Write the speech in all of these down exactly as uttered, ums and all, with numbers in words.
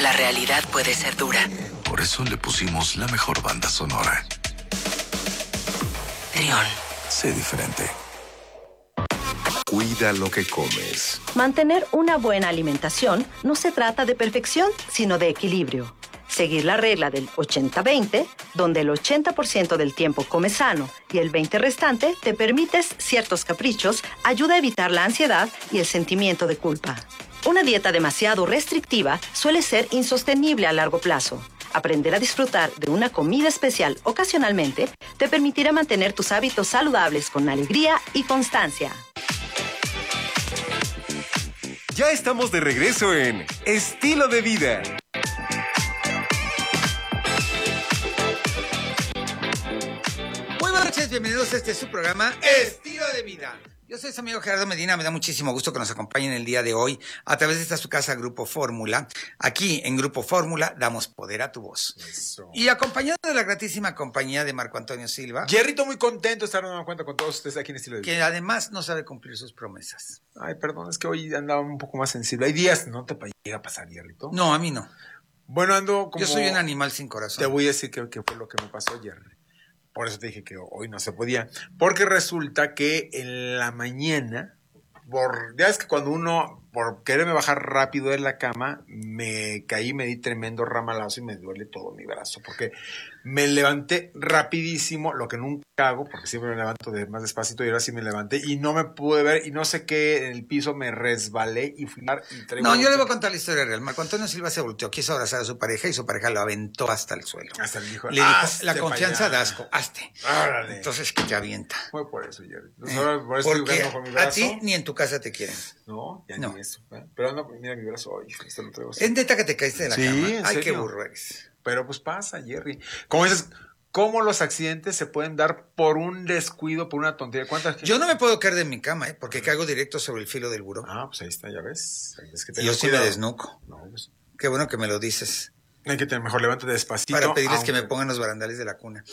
la realidad puede ser dura. Por eso le pusimos la mejor banda sonora. Trión. Sé diferente. Cuida lo que comes. Mantener una buena alimentación no se trata de perfección, sino de equilibrio. Seguir la regla del ochenta veinte, donde el ochenta por ciento del tiempo comes sano y el veinte por ciento restante te permites ciertos caprichos, ayuda a evitar la ansiedad y el sentimiento de culpa. Una dieta demasiado restrictiva suele ser insostenible a largo plazo. Aprender a disfrutar de una comida especial ocasionalmente te permitirá mantener tus hábitos saludables con alegría y constancia. Ya estamos de regreso en Estilo de Vida. Muy buenas noches, bienvenidos a este su programa Estilo de Vida. Yo soy su amigo Gerardo Medina, me da muchísimo gusto que nos acompañen el día de hoy a través de esta su casa Grupo Fórmula. Aquí en Grupo Fórmula damos poder a tu voz. Eso. Y acompañado de la gratísima compañía de Marco Antonio Silva. Jerrito, muy contento de estar dando cuenta con todos ustedes aquí en Estilo de Vida. Que además no sabe cumplir sus promesas. Ay, perdón, es que hoy andaba un poco más sensible. Hay días, ¿no te llega a pasar, Jerrito? No, a mí no. Bueno, ando como... Yo soy un animal sin corazón. Te voy a decir qué fue lo que me pasó, Jerry. Por eso te dije que hoy no se podía. Porque resulta que en la mañana, por, ya es que cuando uno, por quererme bajar rápido de la cama, me caí, me di tremendo ramalazo y me duele todo mi brazo. Porque me levanté rapidísimo, lo que nunca hago, porque siempre me levanto de más despacito y ahora sí me levanté y no me pude ver y no sé qué, en el piso me resbalé y fui a... Y no, yo le voy a contar la historia real. Marco Antonio Silva se volteó, quiso abrazar a su pareja y su pareja lo aventó hasta el suelo. Hasta el hijo. Le dijo, la confianza da asco, hazte. Órale. Entonces que te avienta. Fue por eso, Jerry. Eh, por eso porque estoy con mi brazo. A ti ni en tu casa te quieren. No, ya no. ni eso. ¿eh? Pero no, mira mi brazo hoy. Este lo traigo así. Es neta que te caíste de la sí, cama. ¿en Ay, serio? qué burro eres. Pero pues pasa, Jerry. Como dices, ¿cómo los accidentes se pueden dar por un descuido, por una tontería? ¿Cuántas gente? Yo no me puedo caer de mi cama, ¿eh? Porque caigo directo sobre el filo del buró. Ah, pues ahí está, ya ves. Es que y yo sí cuidado. me desnuco. No, pues. Qué bueno que me lo dices. Hay que tener mejor levántate despacito. Para pedirles aunque... que me pongan los barandales de la cuna.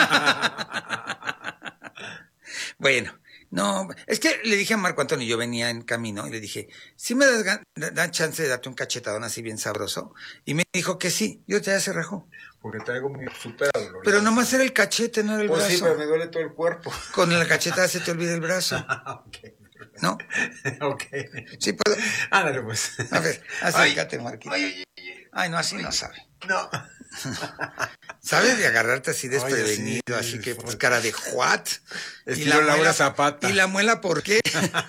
Bueno, no, es que le dije a Marco Antonio, yo venía en camino y le dije, ¿sí me das dan chance de darte un cachetadón así bien sabroso? Y me dijo que sí, yo ya se rajó. Porque traigo muy súper dolor. Pero nomás era el cachete, no era el pues brazo. Sí, pero me duele todo el cuerpo. Con la cachetada se te olvida el brazo. Okay. ¿No? Ok. Sí puedo. Ándale, pues. A ver, acércate, Marquito. Ay, ay, ay. Ay, no, así no sabe. No. ¿Sabes de agarrarte así desprevenido? Oye, así sí, que sí, pues cara de what? Y la Laura muela, Zapata. ¿Y la muela por qué?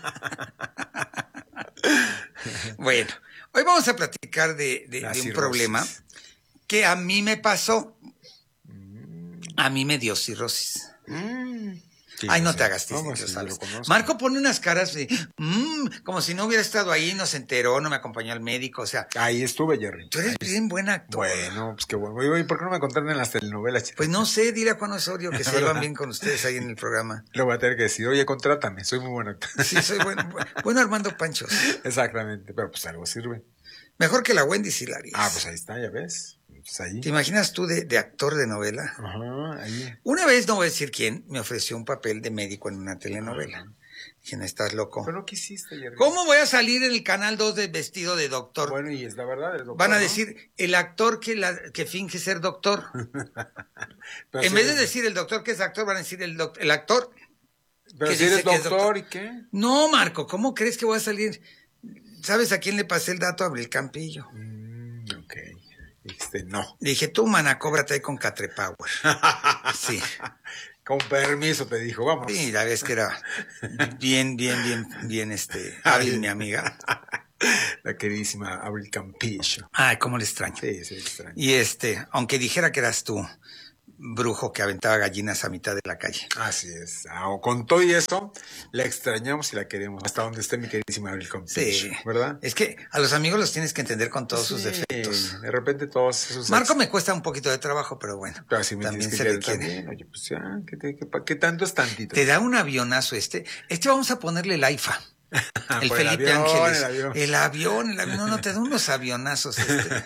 Bueno, hoy vamos a platicar de, de, de un problema que a mí me pasó. A mí me dio cirrosis. Mm. Sí, Ay, no sí. te hagas ¿Cómo tísico, si ¿sabes? lo Marco pone unas caras de, mmm, como si no hubiera estado ahí, no se enteró, no me acompañó al médico, o sea. Ahí estuve, Jerry. Tú eres ahí bien buen actor. Bueno, pues qué bueno. ¿Y por qué no me contaron en las telenovelas, chicos? Pues no sé, dile a Juan Osorio que se llevan bien con ustedes ahí en el programa. Le voy a tener que decir, oye, contrátame, soy muy buen actor. Sí, soy bueno, bueno Armando Panchos. Exactamente, pero pues algo sirve. Mejor que la Wendy Silarias. Ah, pues ahí está, ya ves. Pues ahí. ¿Te imaginas tú de, de actor de novela? Ajá, ahí. Una vez, no voy a decir quién, me ofreció un papel de médico en una telenovela. Ajá. Dije, no, estás loco. Pero ¿qué hiciste, Jerry? ¿Cómo voy a salir en el Canal dos de vestido de doctor? Bueno, y es la verdad, el doctor, van a ¿no? decir, el actor que, la, que finge ser doctor. Pero en si vez eres... de decir el doctor que es actor, van a decir el, doc el actor. Pero si eres doctor, doctor, ¿y qué? No, Marco, ¿cómo crees que voy a salir? ¿Sabes a quién le pasé el dato? A Abril Campillo. Mm, ok. Dijiste no. Le dije, tú, mana, cóbrate ahí con Catre Power. Sí. Con permiso te dijo, vamos. Sí, la vez que era bien, bien, bien, bien, este, hábil mi amiga. La queridísima Abril Campillo. Ay, cómo le extraño. Sí, sí, le extraño. Y este, aunque dijera que eras tú, brujo que aventaba gallinas a mitad de la calle. Así es. Ah, con todo y eso, la extrañamos y la queremos. Hasta donde esté mi queridísima Abril Campillo. Sí. ¿Verdad? Es que a los amigos los tienes que entender con todos sí, sus defectos. De repente todos esos... Marco ex... me cuesta un poquito de trabajo, pero bueno. Pero así me también que se le quiere. También. Oye, pues ya, ¿qué, te, qué, qué tanto es tantito? Te da un avionazo este. Este vamos a ponerle el AIFA. El Felipe el avión, Ángeles. El avión. El avión, el avión. No, no, te da unos avionazos este.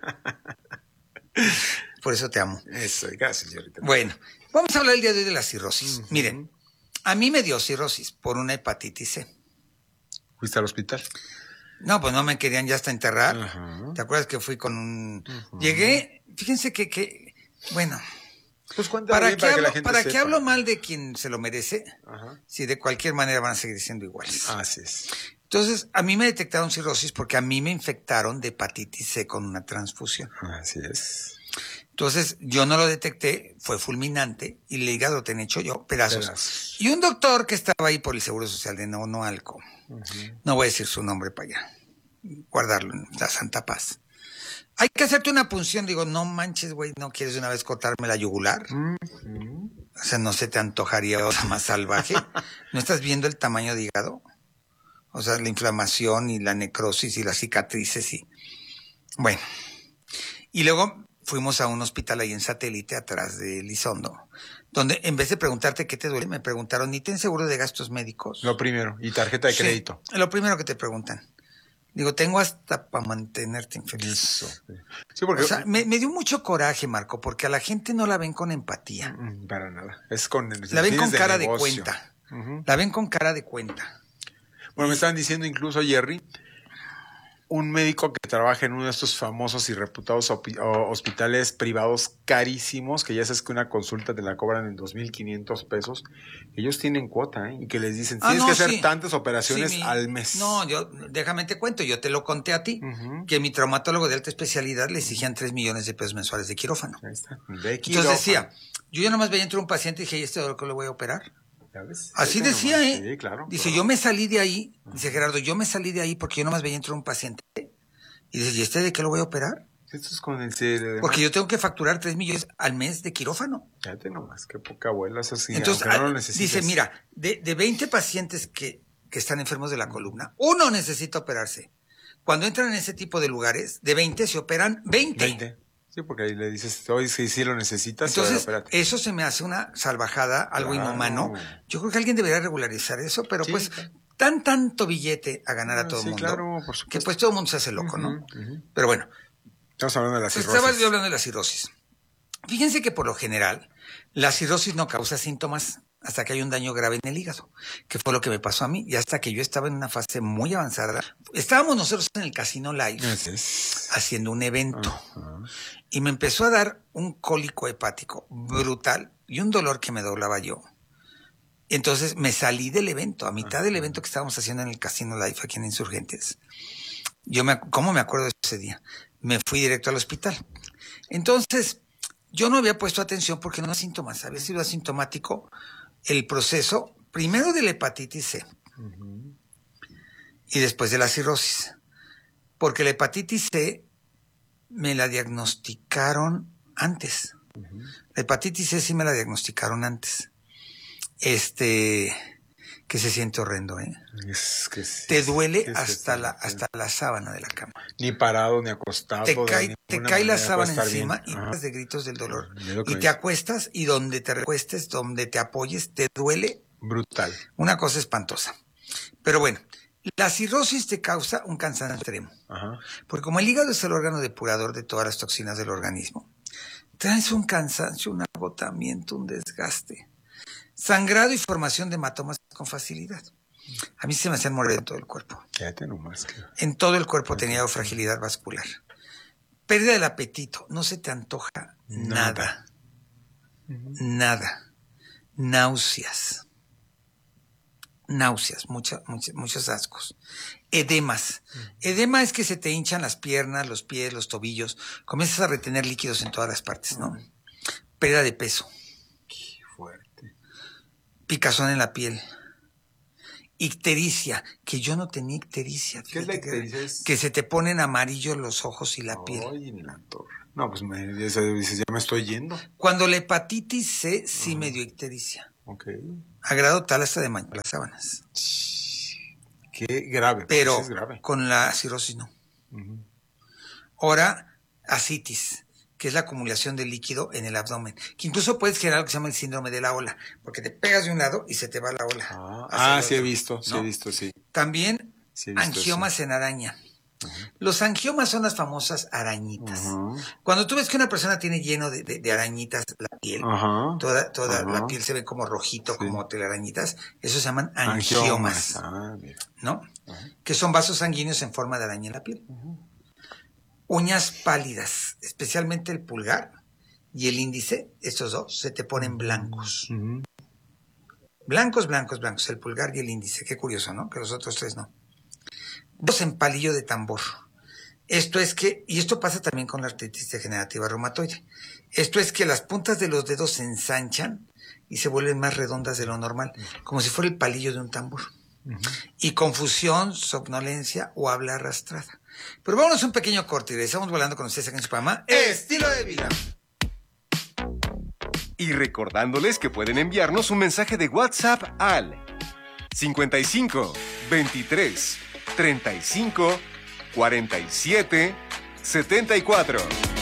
Por eso te amo. Eso, gracias, señorita. Bueno, vamos a hablar el día de hoy de la cirrosis. Uh-huh. Miren, a mí me dio cirrosis por una hepatitis C. ¿Fuiste al hospital? No, pues no me querían ya hasta enterrar. Uh-huh. ¿Te acuerdas que fui con un... Uh-huh. Llegué, fíjense que, que bueno... Pues cuéntame ¿Para, bien qué, para que hablo, la gente ¿para sepa. qué hablo mal de quien se lo merece? Ajá. Si de cualquier manera van a seguir siendo iguales. Así es. Entonces, a mí me detectaron cirrosis porque a mí me infectaron de hepatitis C con una transfusión. Así es. Entonces, yo no lo detecté, fue fulminante, y el hígado lo tenía hecho yo, pedazos. Pedazos. Y un doctor que estaba ahí por el Seguro Social de Nonoalco, Uh-huh. no voy a decir su nombre para allá, guardarlo en la Santa Paz. Hay que hacerte una punción, digo, no manches, güey, ¿no quieres de una vez cortarme la yugular? Uh-huh. O sea, ¿no se te antojaría otra más salvaje? ¿No estás viendo el tamaño de hígado? O sea, la inflamación y la necrosis y las cicatrices y... Bueno, y luego fuimos a un hospital ahí en Satélite, atrás de Elizondo, donde en vez de preguntarte qué te duele, me preguntaron, ¿y tienes seguro de gastos médicos? Lo primero, y tarjeta de Sí, crédito. lo primero que te preguntan. Digo, tengo hasta para mantenerte infeliz. Eso. Sí, porque... O sea, me, me dio mucho coraje, Marco, porque a la gente no la ven con empatía. Mm, Para nada. Es con... La ven con de cara de negocio. cuenta. Uh-huh. La ven con cara de cuenta. Bueno, me estaban diciendo incluso, Jerry, un médico que trabaja en uno de estos famosos y reputados opi- o- hospitales privados carísimos, que ya sabes que una consulta te la cobran en dos mil quinientos pesos, ellos tienen cuota, ¿eh? Y que les dicen, Ah, tienes no, que hacer sí. tantas operaciones Sí, mi- al mes. No, yo, déjame te cuento, yo te lo conté a ti, Ujú. que mi traumatólogo de alta especialidad le exigían tres millones de pesos mensuales de quirófano. Ahí está. De Entonces quirófano. decía, yo ya nomás veía entre un paciente y dije, ¿y este dolor que le voy a operar? ¿Ya ves? Así Fíjate decía, nomás. ¿eh? Sí, claro. Dice, claro. yo me salí de ahí, dice Gerardo, yo me salí de ahí porque yo nomás veía entre un paciente. Y dice, ¿y este de qué lo voy a operar? Esto es con el C D. Porque yo tengo que facturar tres millones al mes de quirófano. Fíjate nomás, qué poca abuela, eso sí. Entonces, aunque no lo ah, necesites. dice, mira, de, de veinte pacientes que, que están enfermos de la columna, uno necesita operarse. Cuando entran en ese tipo de lugares, de veinte se operan veinte. veinte. Sí, porque ahí le dices, hoy si sí lo necesitas, Entonces, espérate. eso se me hace una salvajada, algo Claro. inhumano. Yo creo que alguien debería regularizar eso, pero Sí, pues claro. tan tanto billete a ganar a Ah, todo el sí, mundo, claro, por que supuesto. pues todo el mundo se hace loco, ¿no? Ujú, ujú. Pero bueno, Estamos hablando de la cirrosis. estaba yo hablando de la cirrosis. Fíjense que por lo general, la cirrosis no causa síntomas hasta que hay un daño grave en el hígado, que fue lo que me pasó a mí, y hasta que yo estaba en una fase muy avanzada. Estábamos nosotros en el Casino Live Así es. haciendo un evento, Ajá. y me empezó a dar un cólico hepático brutal y un dolor que me doblaba yo. Entonces me salí del evento, a mitad del evento que estábamos haciendo en el Casino Live aquí en Insurgentes. Yo me, ¿cómo me acuerdo de ese día? Me fui directo al hospital. Entonces, yo no había puesto atención porque no había síntomas, había sido asintomático el proceso, primero de la hepatitis C Ujú. y después de la cirrosis. Porque la hepatitis C me la diagnosticaron antes. Ujú. La hepatitis C sí me la diagnosticaron antes. Este, que se siente horrendo, ¿eh? Es que sí, Te duele ¿qué es hasta esto? la, hasta la sábana de la cama. Ni parado, ni acostado. Te de cae, te ninguna cae la manera sábana puede estar encima bien. y Ajá. estás de gritos del dolor. Es lo que Y me te dice. acuestas y donde te recuestes, donde te apoyes, te duele. Brutal. Una cosa espantosa. Pero bueno, la cirrosis te causa un cansancio extremo. Ajá. Porque como el hígado es el órgano depurador de todas las toxinas del organismo, traes un cansancio, un agotamiento, un desgaste, sangrado y formación de hematomas con facilidad. A mí se me hacían morir en todo el cuerpo. Quédate nomás. Que... En todo el cuerpo tenía fragilidad vascular. Pérdida del apetito. No se te antoja nada. Nada. Nada. Náuseas. Náuseas. Mucha, mucha- muchos ascos. Edemas. Edema es que se te hinchan las piernas, los pies, los tobillos. Comienzas a retener líquidos en todas las partes, ¿no? Pérdida de peso. Qué fuerte. Picazón en la piel. Ictericia, que yo no tenía ictericia. ¿Qué es la fíjate que- ictericia? Es- Que se te ponen amarillos los ojos y la piel. Ay, en la torre. No, pues me ya dices, ya me estoy yendo. Cuando la hepatitis C sí me dio ictericia. Ok. A grado tal hasta de manchar las sábanas. Qué grave. Pero pues es grave. con la cirrosis no. Ujú. Ahora, ascitis, que es la acumulación de líquido en el abdomen. Que incluso puedes generar lo que se llama el síndrome de la ola. Porque te pegas de un lado y se te va la ola. Ah, hacia ah, el sí he otro, visto, sí ¿no? he visto, sí. También Sí he visto angiomas en araña. Los angiomas son las famosas arañitas. Ajá. Cuando tú ves que una persona tiene lleno de, de- de arañitas la piel, Ajá. toda, toda Ajá. la piel se ve como rojito, Sí. como telarañitas, esos se llaman angiomas, Ah, mira. ¿no? Ajá. Que son vasos sanguíneos en forma de araña en la piel. uñas pálidas, especialmente el pulgar y el índice, estos dos se te ponen blancos. Uh-huh. Blancos, blancos, blancos, el pulgar y el índice. Qué curioso, ¿no? Que los otros tres no. Dos en palillo de tambor. Esto es que, y esto pasa también con la artritis degenerativa reumatoide. Esto es que las puntas de los dedos se ensanchan y se vuelven más redondas de lo normal, como si fuera el palillo de un tambor. Uh-huh. Y confusión, somnolencia o habla arrastrada. Pero vámonos un pequeño corte y regresamos volando con ustedes aquí en su programa Estilo de Vida. Y recordándoles que pueden enviarnos un mensaje de WhatsApp al cincuenta y cinco, veintitrés, treinta y cinco, cuarenta y siete, setenta y cuatro.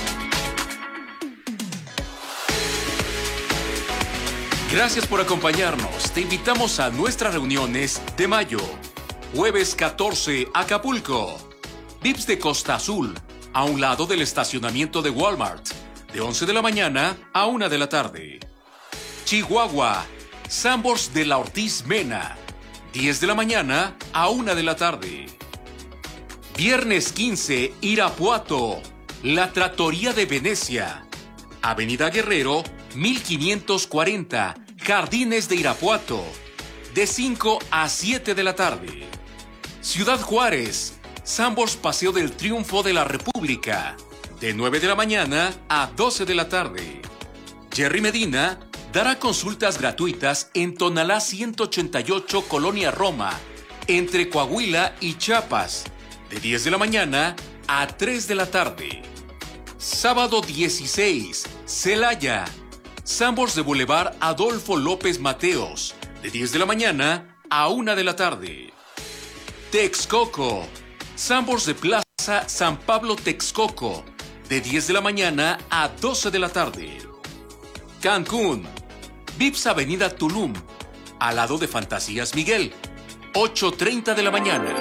Gracias por acompañarnos. Te invitamos a nuestras reuniones de mayo. Jueves catorce, Acapulco. V I Ps de Costa Azul, a un lado del estacionamiento de Walmart. De once de la mañana a una de la tarde. Chihuahua, Sambors de la Ortiz Mena, diez de la mañana a una de la tarde. Viernes quince, Irapuato, La Trattoria de Venecia, Avenida Guerrero, mil quinientos cuarenta, Jardines de Irapuato, de cinco a siete de la tarde. Ciudad Juárez, Sambors Paseo del Triunfo de la República, de nueve de la mañana a doce de la tarde. Jerry Medina dará consultas gratuitas en Tonalá ciento ochenta y ocho, Colonia Roma, entre Coahuila y Chiapas, de diez de la mañana a tres de la tarde. Sábado dieciséis, Celaya, Sambors de Boulevard Adolfo López Mateos, de diez de la mañana a una de la tarde. Texcoco, Sambors de Plaza San Pablo Texcoco, de diez de la mañana a doce de la tarde. Cancún, V I Ps Avenida Tulum, al lado de Fantasías Miguel, ocho treinta de la mañana.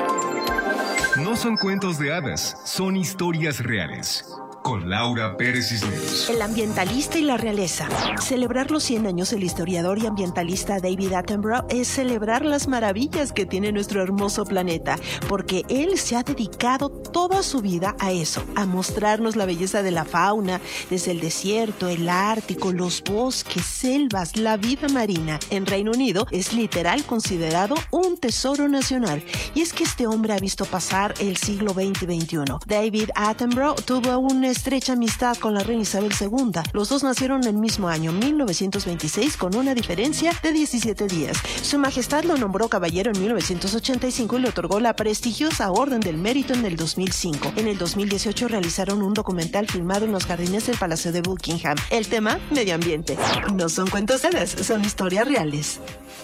No son cuentos de hadas, son historias reales. Con Laura Pérez Cisneros. El ambientalista y la realeza. Celebrar los cien años del historiador y ambientalista David Attenborough es celebrar las maravillas que tiene nuestro hermoso planeta, porque él se ha dedicado toda su vida a eso, a mostrarnos la belleza de la fauna, desde el desierto, el Ártico, los bosques, selvas, la vida marina. En Reino Unido es literal considerado un tesoro nacional. Y es que este hombre ha visto pasar el siglo veinte y veintiuno. David Attenborough tuvo un estrecha amistad con la reina Isabel segunda. Los dos nacieron en el mismo año, mil novecientos veintiséis, con una diferencia de diecisiete días. Su Majestad lo nombró caballero en mil novecientos ochenta y cinco y le otorgó la prestigiosa Orden del Mérito en el dos mil cinco. En el dos mil dieciocho realizaron un documental filmado en los jardines del Palacio de Buckingham. El tema, medio ambiente. No son cuentos de hadas, son historias reales.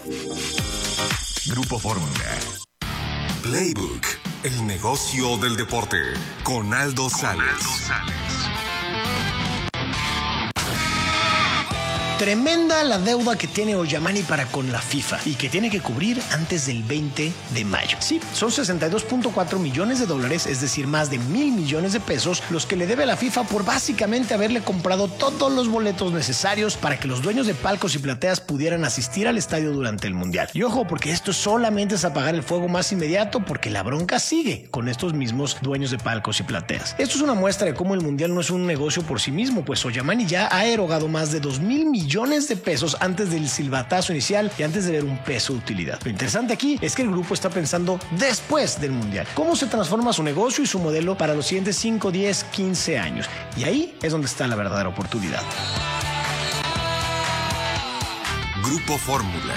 Grupo Fórmula. Playbook, el negocio del deporte, con Aldo Sales. Tremenda la deuda que tiene Oyamani para con la FIFA y que tiene que cubrir antes del veinte de mayo. Sí, son sesenta y dos punto cuatro millones de dólares, es decir, más de mil millones de pesos, los que le debe a la FIFA por básicamente haberle comprado todos los boletos necesarios para que los dueños de palcos y plateas pudieran asistir al estadio durante el Mundial. Y ojo, porque esto solamente es apagar el fuego más inmediato, porque la bronca sigue con estos mismos dueños de palcos y plateas. Esto es una muestra de cómo el Mundial no es un negocio por sí mismo, pues Oyamani ya ha erogado más de dos mil millones millones de pesos antes del silbatazo inicial y antes de ver un peso de utilidad. Lo interesante aquí es que el grupo está pensando después del Mundial. ¿Cómo se transforma su negocio y su modelo para los siguientes cinco, diez, quince años? Y ahí es donde está la verdadera oportunidad. Grupo Fórmula.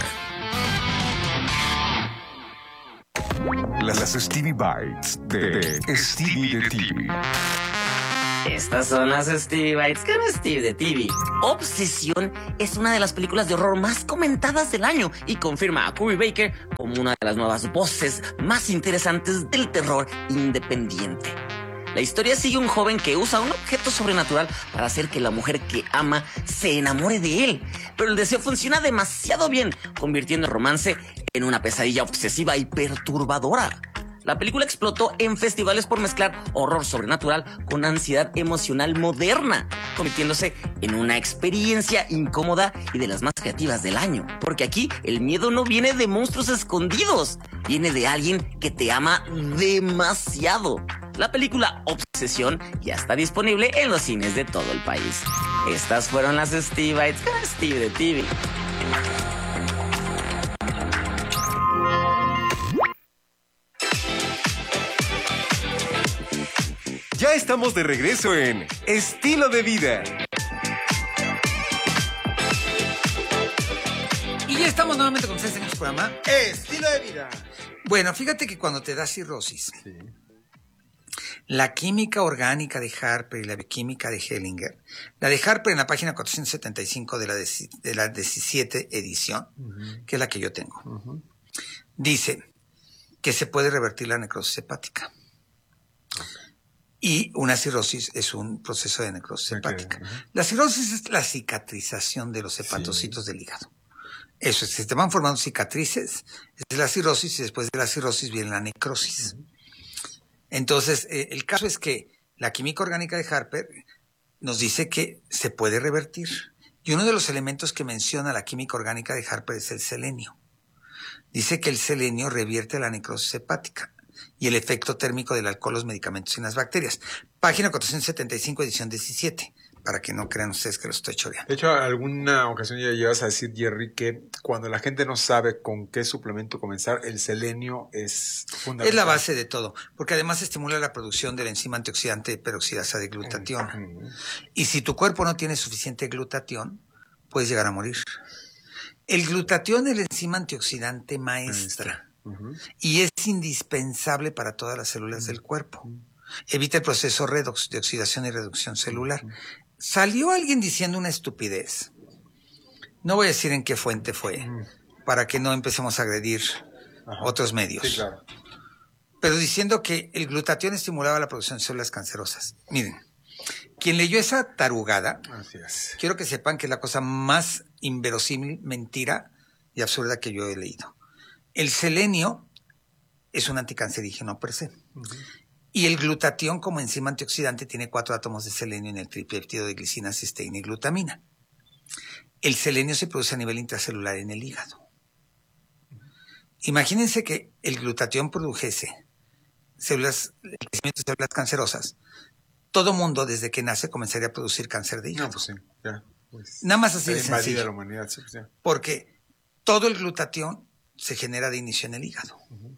Las Stevie Bites de, de Stevie de T V. Estas son las Stevie Bites con Steve de T V. Obsesión es una de las películas de horror más comentadas del año y confirma a Kubi Baker como una de las nuevas voces más interesantes del terror independiente. La historia sigue a un joven que usa un objeto sobrenatural para hacer que la mujer que ama se enamore de él. Pero el deseo funciona demasiado bien, convirtiendo el romance en una pesadilla obsesiva y perturbadora. La película explotó en festivales por mezclar horror sobrenatural con ansiedad emocional moderna, convirtiéndose en una experiencia incómoda y de las más creativas del año. Porque aquí el miedo no viene de monstruos escondidos, viene de alguien que te ama demasiado. La película Obsesión Obsesión ya está disponible en los cines de todo el país. Estas fueron las Steve Bites con Steve de T V. Ya estamos de regreso en Estilo de Vida. Y ya estamos nuevamente con ustedes en este programa Estilo de Vida. Bueno, fíjate que cuando te da cirrosis, sí, la química orgánica de Harper y la bioquímica de Hellinger, la de Harper en la página cuatrocientos setenta y cinco de la, de, de la diecisiete edición, uh-huh, que es la que yo tengo, uh-huh, dice que se puede revertir la necrosis hepática. Y una cirrosis es un proceso de necrosis okay, hepática. Uh-huh. La cirrosis es la cicatrización de los hepatocitos sí. del hígado. Eso es, se te van formando cicatrices, es la cirrosis y después de la cirrosis viene la necrosis. Uh-huh. Entonces, eh, el caso es que la química orgánica de Harper nos dice que se puede revertir. Y uno de los elementos que menciona la química orgánica de Harper es el selenio. Dice que el selenio revierte la necrosis hepática y el efecto térmico del alcohol, los medicamentos y las bacterias. Página cuatrocientos setenta y cinco, edición diecisiete, para que no crean ustedes que lo estoy choreando. De hecho, alguna ocasión ya llevas a decir, Jerry, que cuando la gente no sabe con qué suplemento comenzar, el selenio es fundamental. Es la base de todo, porque además estimula la producción de la enzima antioxidante peroxidasa de glutatión. Uh-huh. Y si tu cuerpo no tiene suficiente glutatión, puedes llegar a morir. El glutatión es la enzima antioxidante maestra. Uh-huh. Y es indispensable para todas las células uh-huh. del cuerpo. Uh-huh. Evita el proceso redox de oxidación y reducción celular. Uh-huh. Salió alguien diciendo una estupidez. No voy a decir en qué fuente fue, uh-huh. para que no empecemos a agredir uh-huh. otros medios. Sí, claro. Pero diciendo que el glutatión estimulaba la producción de células cancerosas. Miren, quien leyó esa tarugada, así es, quiero que sepan que es la cosa más inverosímil, mentira y absurda que yo he leído. El selenio es un anticancerígeno per se. Uh-huh. Y el glutatión como enzima antioxidante tiene cuatro átomos de selenio en el tripéptido de glicina, cisteína y glutamina. El selenio se produce a nivel intracelular en el hígado. Uh-huh. Imagínense que el glutatión produjese células, el crecimiento de células cancerosas. Todo mundo desde que nace comenzaría a producir cáncer de hígado. No, pues sí, ya. Pues, nada más así de sencillo. La humanidad, sí, pues, porque todo el glutatión se genera de inicio en el hígado. Uh-huh.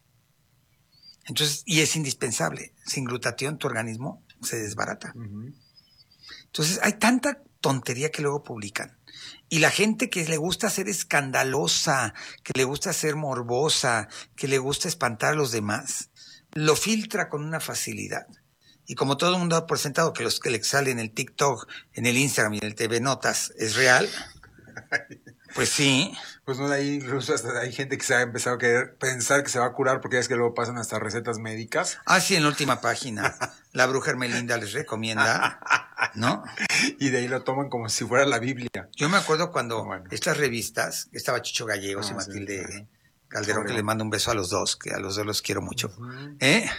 Entonces, y es indispensable. Sin glutatión tu organismo se desbarata. Uh-huh. Entonces, hay tanta tontería que luego publican. Y la gente que le gusta ser escandalosa, que le gusta ser morbosa, que le gusta espantar a los demás, lo filtra con una facilidad. Y como todo el mundo ha presentado que los que le salen en el TikTok, en el Instagram y en el T V Notas es real, pues sí. Pues no, de ahí incluso hasta hay gente que se ha empezado a querer pensar que se va a curar porque es que luego pasan hasta recetas médicas. Ah, sí, en la última página. La bruja Hermelinda les recomienda, ¿no? Y de ahí lo toman como si fuera la Biblia. Yo me acuerdo cuando bueno. estas revistas, estaba Chicho Gallegos ah, y Matilde sí, sí. Calderón, que le mando un beso a los dos, que a los dos los quiero mucho. Uh-huh. ¿Eh?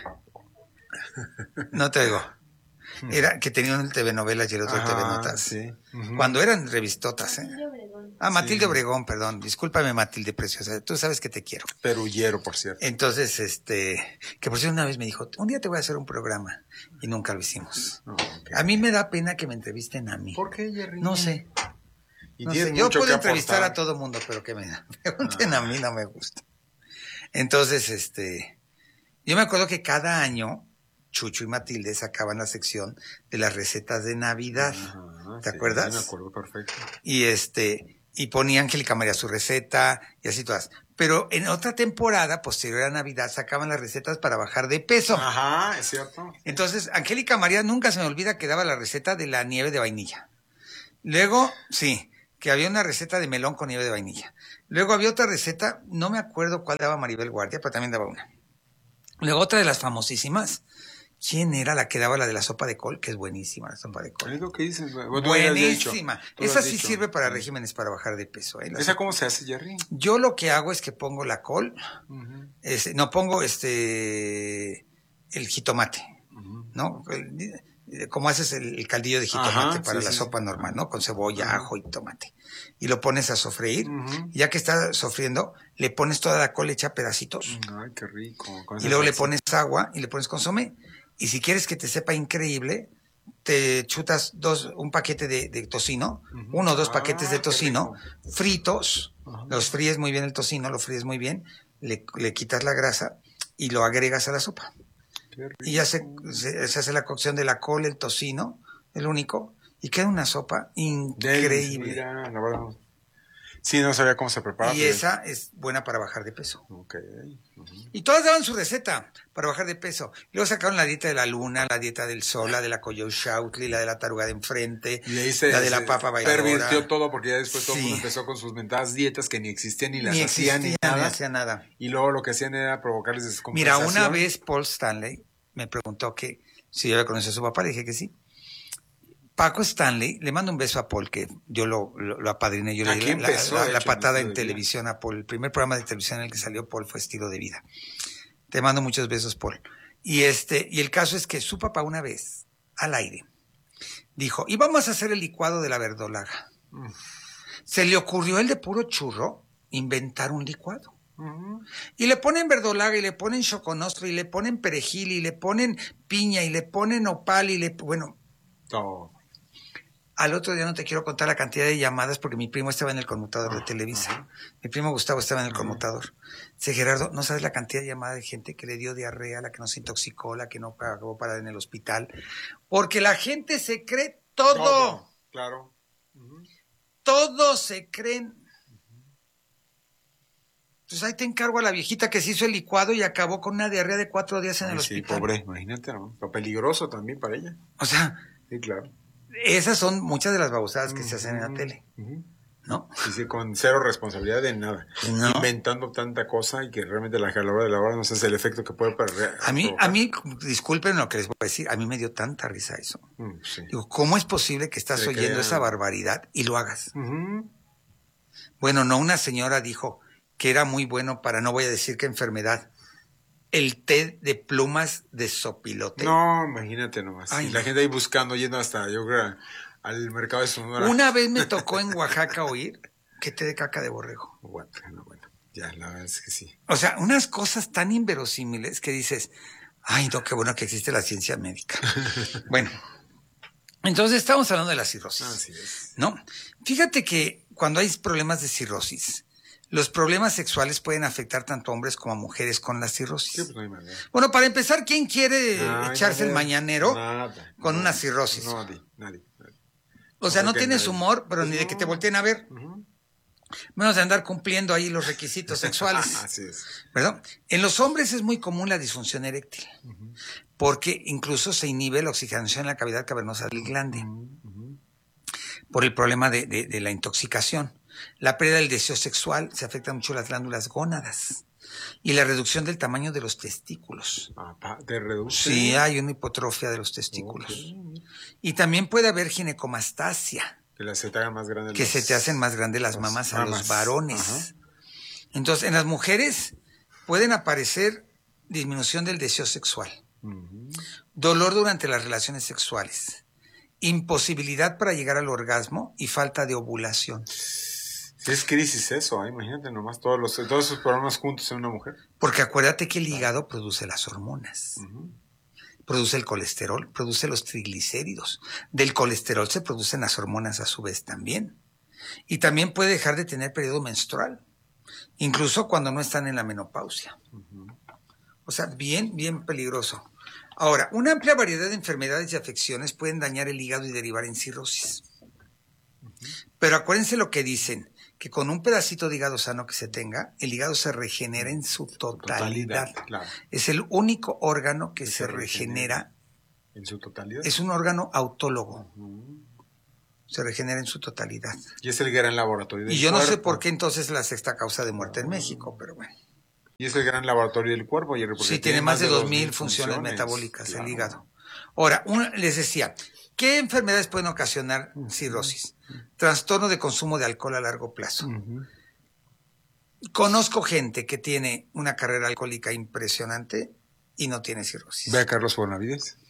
No te digo. Era que tenían el T V Novelas y el otro Ajá, T V Notas. Sí. Uh-huh. Cuando eran revistotas, ¿eh? Ah, Matilde sí. Obregón, perdón. Discúlpame, Matilde preciosa. Tú sabes que te quiero. Perullero, por cierto. Entonces, este, que por cierto una vez me dijo, un día te voy a hacer un programa. Y nunca lo hicimos. Okay. A mí me da pena que me entrevisten a mí. ¿Por qué, Jerry? No sé. Y no sé. Yo puedo entrevistar a todo mundo, pero que me pregunten ah. a mí no me gusta. Entonces, este, yo me acuerdo que cada año Chucho y Matilde sacaban la sección de las recetas de Navidad. Ajá, ¿te sí, acuerdas? Me acuerdo perfecto. Y este, y ponía Angélica María su receta y así todas. Pero en otra temporada, posterior a Navidad, sacaban las recetas para bajar de peso. Ajá, es cierto. Entonces, Angélica María nunca se me olvida que daba la receta de la nieve de vainilla. Luego, sí, que había una receta de melón con nieve de vainilla. Luego había otra receta, no me acuerdo cuál daba Maribel Guardia, pero también daba una. Luego otra de las famosísimas. ¿Quién era la que daba la de la sopa de col? Que es buenísima la sopa de col. Es lo que dices. Buenísima. Esa sí sirve para regímenes para bajar de peso. ¿eh? ¿Esa cómo se hace, Jerry? Yo lo que hago es que pongo la col, uh-huh. este, no pongo este el jitomate, uh-huh. ¿no? El, como haces el, el caldillo de jitomate Ajá, para sí, la sí, sopa sí. normal, ¿no? Con cebolla, uh-huh. ajo y tomate. Y lo pones a sofreír. Uh-huh. Y ya que está sofriendo, le pones toda la col hecha a pedacitos. Ay, qué rico. Y luego le pones agua y le pones consomé. Y si quieres que te sepa increíble, te chutas dos, un paquete de, de tocino, uh-huh. uno o dos ah, paquetes de tocino fritos, uh-huh. los fríes muy bien el tocino, lo fríes muy bien, le, le quitas la grasa y lo agregas a la sopa. Y ya se, se, se hace la cocción de la col, el tocino, el único, y queda una sopa increíble. Mira, la verdad. Sí, no sabía cómo se prepara. Y esa es buena para bajar de peso. Okay. Uh-huh. Y todas daban su receta para bajar de peso. Luego sacaron la dieta de la luna, la dieta del sol, la de la coyoxautli, la de la taruga de enfrente, y ahí se, la de la papa bailadora. Pervirtió todo porque ya después todo el sí. mundo empezó con sus mentadas dietas que ni existían ni las ni hacían existían, ni nada. Ni hacían nada. Y luego lo que hacían era provocarles descompensación. Mira, una vez Paul Stanley me preguntó que si yo le conocía a su papá, le dije que sí. Paco Stanley, le mando un beso a Paul, que yo lo, lo, lo apadriné, yo le di la, la, la, la patada en televisión a Paul. El primer programa de televisión en el que salió Paul fue Estilo de Vida. Te mando muchos besos, Paul. Y este, y el caso es que su papá una vez, al aire, dijo, y vamos a hacer el licuado de la verdolaga. Mm. Se le ocurrió el de puro churro inventar un licuado. Uh-huh. Y le ponen verdolaga, y le ponen choconostro, y le ponen perejil, y le ponen piña, y le ponen nopal, y le, bueno. Oh. Al otro día no te quiero contar la cantidad de llamadas porque mi primo estaba en el conmutador de Televisa. Mi primo Gustavo estaba en el conmutador. Dice, Gerardo, ¿no sabes la cantidad de llamadas de gente que le dio diarrea, la que no se intoxicó, la que no acabó parada en el hospital? Porque la gente se cree todo. Todo, claro. Uh-huh. Todos se creen. Entonces ahí te encargo a la viejita que se hizo el licuado y acabó con una diarrea de cuatro días en Ay, el sí, hospital. Pobre, imagínate, ¿no? Lo peligroso también para ella. O sea... Sí, claro. Esas son muchas de las babosadas que uh-huh. se hacen en la tele, uh-huh. ¿no? Sí, sí, con cero responsabilidad de nada. ¿No? Inventando tanta cosa y que realmente la, a la hora de la hora no sé el efecto que puede perder. A mí, a mí, disculpen lo que les voy a decir, a mí me dio tanta risa eso. Uh, sí. Digo, ¿cómo es posible que estás Se oyendo crean... esa barbaridad y lo hagas? Uh-huh. Bueno, no, una señora dijo que era muy bueno para, no voy a decir qué enfermedad, el té de plumas de sopilote. No, imagínate nomás. Ay, y la no. gente ahí buscando, yendo hasta, yo creo, al mercado de Sonora. Una vez me tocó en Oaxaca oír que té de caca de borrego. Bueno, bueno, ya, la verdad es que sí. O sea, unas cosas tan inverosímiles que dices, ay, no, qué bueno que existe la ciencia médica. Bueno, entonces estamos hablando de la cirrosis. Así es. ¿No? Fíjate que cuando hay problemas de cirrosis, los problemas sexuales pueden afectar tanto a hombres como a mujeres con la cirrosis. Sí, pues no hay manera. Bueno, para empezar, ¿quién quiere Ay, echarse no, el mañanero nada, con no, una cirrosis? No, nadie, nadie. nadie. O sea, no, no tienes nadie. humor, pero Pues ni de no. que te volteen a ver. Uh-huh. Menos de andar cumpliendo ahí los requisitos sexuales. Así es. ¿Verdad? En los hombres es muy común la disfunción eréctil, Uh-huh. porque incluso se inhibe la oxigenación en la cavidad cavernosa del glande, Uh-huh. por el problema de, de, de la intoxicación. La pérdida del deseo sexual se afecta mucho las glándulas gónadas y la reducción del tamaño de los testículos. Ah, ¿te reduce? Sí, hay una hipotrofia de los testículos. Okay. Y también puede haber ginecomastasia, Que la se te hagan más grandes. que los, se te hacen más grandes las mamas a los varones. Ajá. Entonces, en las mujeres pueden aparecer disminución del deseo sexual, uh-huh. dolor durante las relaciones sexuales, imposibilidad para llegar al orgasmo y falta de ovulación. Es crisis eso, ¿eh? Imagínate nomás todos, los, todos esos problemas juntos en una mujer. Porque acuérdate que el hígado produce las hormonas, uh-huh. produce el colesterol, produce los triglicéridos. Del colesterol se producen las hormonas a su vez también. Y también puede dejar de tener periodo menstrual, incluso cuando no están en la menopausia. Uh-huh. O sea, bien, bien peligroso. Ahora, una amplia variedad de enfermedades y afecciones pueden dañar el hígado y derivar en cirrosis. Uh-huh. Pero acuérdense lo que dicen, que con un pedacito de hígado sano que se tenga, el hígado se regenera en su totalidad. totalidad claro. Es el único órgano que, que se, se regenera, regenera en su totalidad. Es un órgano autólogo. Uh-huh. Se regenera en su totalidad. Y es el gran laboratorio del cuerpo. Y yo cuerpo. no sé por qué entonces es la sexta causa de muerte uh-huh. en México, pero bueno. Y es el gran laboratorio del cuerpo. Y sí, tiene, tiene más de dos mil funciones, funciones metabólicas, claro. el hígado. Ahora, una, les decía, ¿qué enfermedades pueden ocasionar cirrosis? Trastorno de consumo de alcohol a largo plazo. Uh-huh. Conozco gente que tiene una carrera alcohólica impresionante y no tiene cirrosis. Ve a Carlos Bonavides.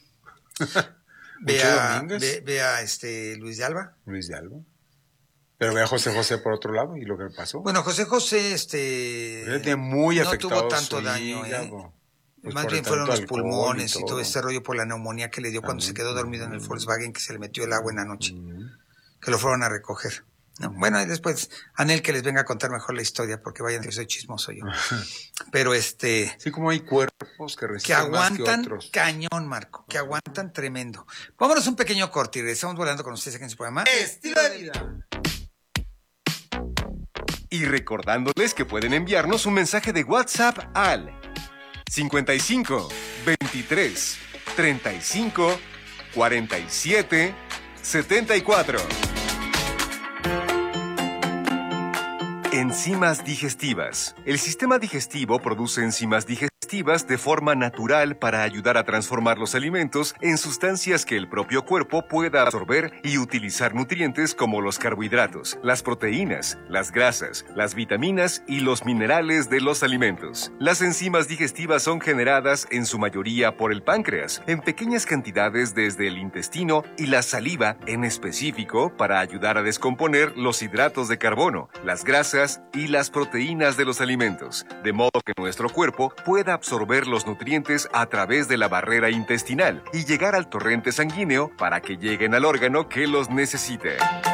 ve, a, ve, ve a este Luis de Alba. Luis de Alba. Pero ve a José José por otro lado y lo que pasó. Bueno, José José este tiene muy no afectado tuvo tanto su daño. hígado. ¿eh? Pues Más por bien el fueron tanto los alcohol pulmones y y todo. todo. ese rollo por la neumonía que le dio cuando Ah, se quedó dormido en el mm. Volkswagen que se le metió el agua en la noche. Que lo fueron a recoger. No, bueno, y después, Anel que les venga a contar mejor la historia, porque vayan, que soy chismoso yo. Pero este... Sí, como hay cuerpos que Que resisten más que aguantan otros. cañón, Marco, que aguantan tremendo. Vámonos un pequeño corte y regresamos volando con ustedes aquí en su programa Estilo de vida. Y recordándoles que pueden enviarnos un mensaje de WhatsApp al cincuenta y cinco, veintitrés, treinta y cinco, cuarenta y siete, setenta y cuatro. Enzimas digestivas. El sistema digestivo produce enzimas digestivas de forma natural para ayudar a transformar los alimentos en sustancias que el propio cuerpo pueda absorber y utilizar nutrientes como los carbohidratos, las proteínas, las grasas, las vitaminas y los minerales de los alimentos. Las enzimas digestivas son generadas en su mayoría por el páncreas, en pequeñas cantidades desde el intestino y la saliva en específico para ayudar a descomponer los hidratos de carbono, las grasas y las proteínas de los alimentos, de modo que nuestro cuerpo pueda absorber los nutrientes a través de la barrera intestinal y llegar al torrente sanguíneo para que lleguen al órgano que los necesite.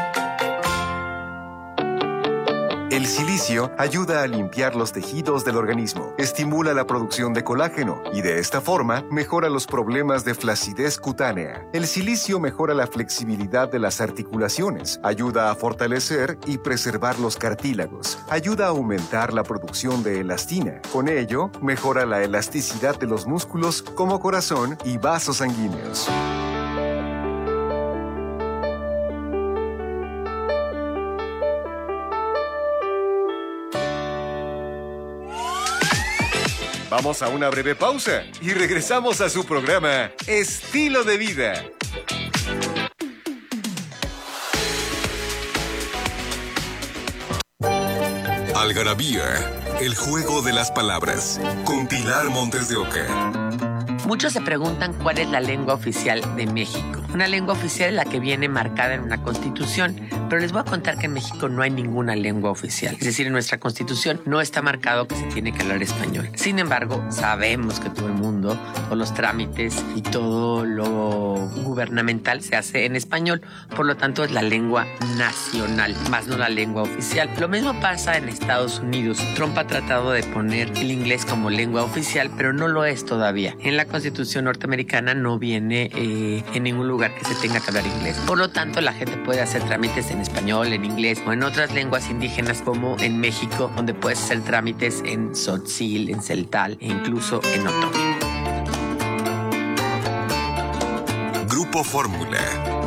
El silicio ayuda a limpiar los tejidos del organismo, estimula la producción de colágeno y de esta forma mejora los problemas de flacidez cutánea. El silicio mejora la flexibilidad de las articulaciones, ayuda a fortalecer y preservar los cartílagos, ayuda a aumentar la producción de elastina. Con ello, mejora la elasticidad de los músculos como corazón y vasos sanguíneos. Vamos a una breve pausa y regresamos a su programa Estilo de Vida. Algarabía, el juego de las palabras, con Pilar Montes de Oca. Muchos se preguntan cuál es la lengua oficial de México. Una lengua oficial es la que viene marcada en una constitución, pero les voy a contar que en México no hay ninguna lengua oficial. Es decir, en nuestra constitución no está marcado que se tiene que hablar español. Sin embargo, sabemos que todo el mundo, todos los trámites y todo lo gubernamental se hace en español. Por lo tanto, es la lengua nacional, más no la lengua oficial. Lo mismo pasa en Estados Unidos. Trump ha tratado de poner el inglés como lengua oficial, pero no lo es todavía. En la Constitución norteamericana no viene eh, en ningún lugar que se tenga que hablar inglés. Por lo tanto, la gente puede hacer trámites en español, en inglés o en otras lenguas indígenas como en México, donde puedes hacer trámites en tzotzil, en celtal e incluso en otomí. Grupo Fórmula.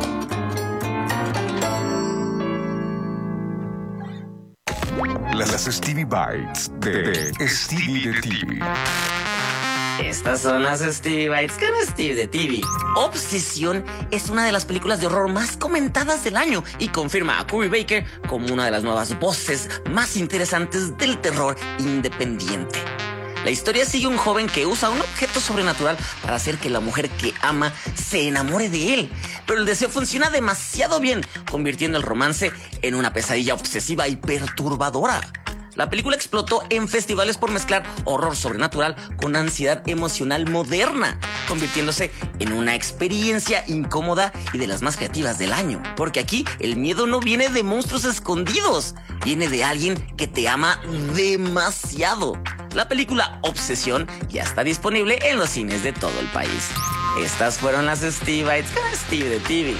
Las Stevie Bites de, de Stevie de T V. Estas son las Stevie Bites con Steve de T V. Obsesión es una de las películas de horror más comentadas del año y confirma a Coury Baker como una de las nuevas voces más interesantes del terror independiente. La historia sigue a un joven que usa un objeto sobrenatural para hacer que la mujer que ama se enamore de él. Pero el deseo funciona demasiado bien, convirtiendo el romance en una pesadilla obsesiva y perturbadora. La película explotó en festivales por mezclar horror sobrenatural con ansiedad emocional moderna, convirtiéndose en una experiencia incómoda y de las más creativas del año. Porque aquí el miedo no viene de monstruos escondidos, viene de alguien que te ama demasiado. La película Obsesión ya está disponible en los cines de todo el país. Estas fueron las Stevie Bites con Steve de T V.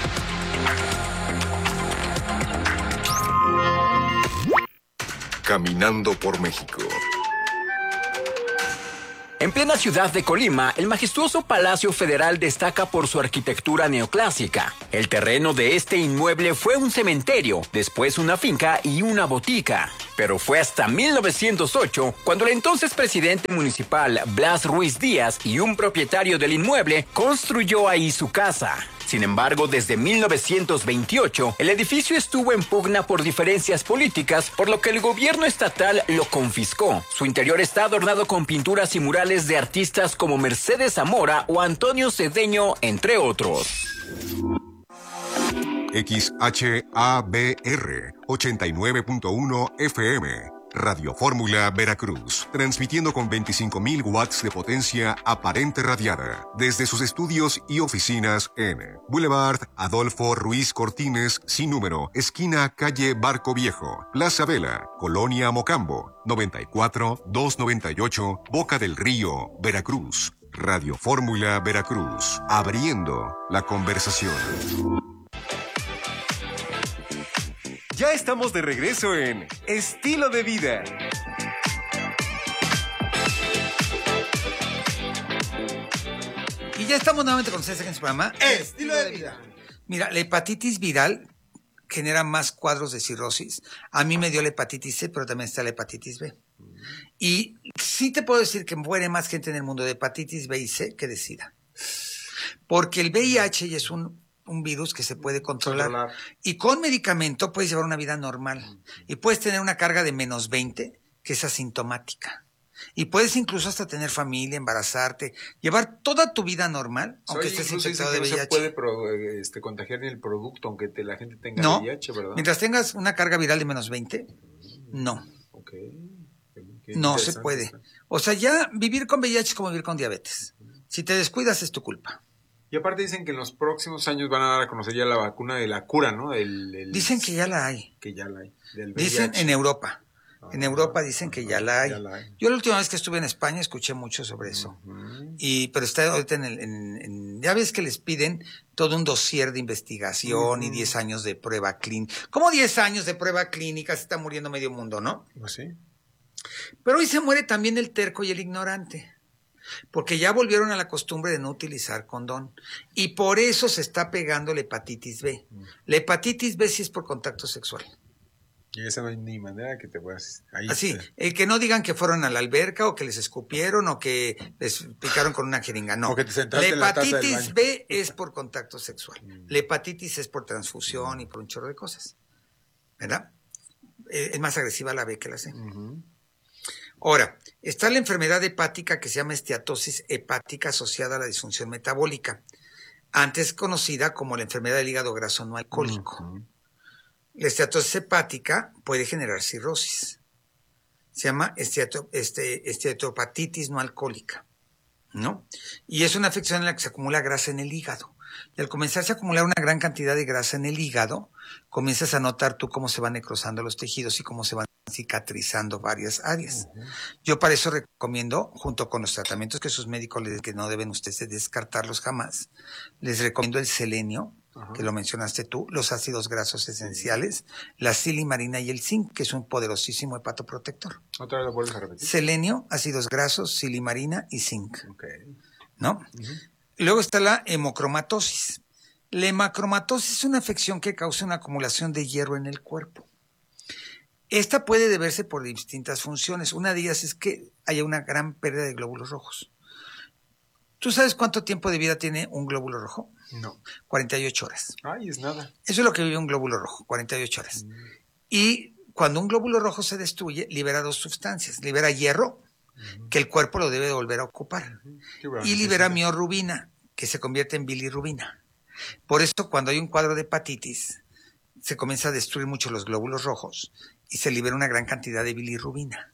Caminando por México. En plena ciudad de Colima, el majestuoso Palacio Federal destaca por su arquitectura neoclásica. El terreno de este inmueble fue un cementerio, después una finca y una botica. Pero fue hasta mil novecientos ocho cuando el entonces presidente municipal Blas Ruiz Díaz y un propietario del inmueble construyó ahí su casa. Sin embargo, desde mil novecientos veintiocho, el edificio estuvo en pugna por diferencias políticas, por lo que el gobierno estatal lo confiscó. Su interior está adornado con pinturas y murales de artistas como Mercedes Zamora o Antonio Cedeño, entre otros. X H A B R ochenta y nueve punto uno F M, Radio Fórmula Veracruz, transmitiendo con veinticinco mil watts de potencia aparente radiada desde sus estudios y oficinas en Boulevard Adolfo Ruiz Cortines, sin número, esquina calle Barco Viejo, Plaza Vela, Colonia Mocambo, noventa y cuatro, doscientos noventa y ocho, Boca del Río, Veracruz. Radio Fórmula Veracruz, abriendo la conversación. Ya estamos de regreso en Estilo de Vida. Y ya estamos nuevamente con ustedes en su programa Estilo de Vida. Mira, la hepatitis viral genera más cuadros de cirrosis. A mí me dio la hepatitis C, pero también está la hepatitis B. Y sí te puedo decir que muere más gente en el mundo de hepatitis B y C que de SIDA. Porque el V I H ya es un, un virus que se puede controlar. controlar. Y con medicamento puedes llevar una vida normal. Uh-huh. Y puedes tener una carga de menos veinte, que es asintomática. Y puedes incluso hasta tener familia, embarazarte, llevar toda tu vida normal, Soy, aunque estés infectado de no V I H. No se puede pro, este, contagiar ni el producto, aunque te, la gente tenga no, V I H, ¿verdad? Mientras tengas una carga viral de menos veinte, no. Ok. No se puede. O sea, ya vivir con V I H es como vivir con diabetes. Si te descuidas es tu culpa. Y aparte dicen que en los próximos años van a dar a conocer ya la vacuna de la cura, ¿no? El, el... Dicen que ya la hay. Que ya la hay. Del V I H. Dicen en Europa. Ah, en Europa dicen que ya la hay. Ya la hay. Yo la última vez que estuve en España escuché mucho sobre eso. Uh-huh. Y pero está ahorita en el... En, en, ya ves que les piden todo un dossier de investigación uh-huh. y diez años de prueba clínica. ¿Cómo diez años de prueba clínica? Se está muriendo medio mundo, ¿no? Pues sí. Pero hoy se muere también el terco y el ignorante, porque ya volvieron a la costumbre de no utilizar condón. Y por eso se está pegando la hepatitis B. La hepatitis B sí es por contacto sexual. Y esa no hay ni manera que te puedas... Ahí Así, está. el que no digan que fueron a la alberca o que les escupieron o que les picaron con una jeringa, no. O que te la sentaste en la taza del hepatitis baño. B es por contacto sexual. Mm. La hepatitis es por transfusión mm. y por un chorro de cosas. ¿Verdad? Es más agresiva la B que la C. Uh-huh. Ahora, está la enfermedad hepática que se llama esteatosis hepática asociada a la disfunción metabólica, antes conocida como la enfermedad del hígado graso no alcohólico. Uh-huh. La esteatosis hepática puede generar cirrosis. Se llama esteato, este, esteatopatitis no alcohólica, ¿no? Y es una afección en la que se acumula grasa en el hígado. Y al comenzarse a acumular una gran cantidad de grasa en el hígado, comienzas a notar tú cómo se van necrosando los tejidos y cómo se van cicatrizando varias áreas. Uh-huh. Yo para eso recomiendo, junto con los tratamientos que sus médicos les que no deben ustedes descartarlos jamás, les recomiendo el selenio, uh-huh. que lo mencionaste tú, los ácidos grasos esenciales, uh-huh. la silimarina y el zinc, que es un poderosísimo hepatoprotector. ¿Otra vez lo vuelves a repetir? Selenio, ácidos grasos, silimarina y zinc. Okay. ¿No? Uh-huh. Luego está la hemocromatosis. La hemocromatosis es una afección que causa una acumulación de hierro en el cuerpo. Esta puede deberse por distintas funciones. Una de ellas es que haya una gran pérdida de glóbulos rojos. ¿Tú sabes cuánto tiempo de vida tiene un glóbulo rojo? No. cuarenta y ocho horas. Ay, es nada. Eso es lo que vive un glóbulo rojo, cuarenta y ocho horas. Mm. Y cuando un glóbulo rojo se destruye, libera dos sustancias. Libera hierro, que el cuerpo lo debe volver a ocupar. Uh-huh. Y libera miorrubina, que se convierte en bilirrubina. Por eso, cuando hay un cuadro de hepatitis, se comienza a destruir mucho los glóbulos rojos y se libera una gran cantidad de bilirrubina.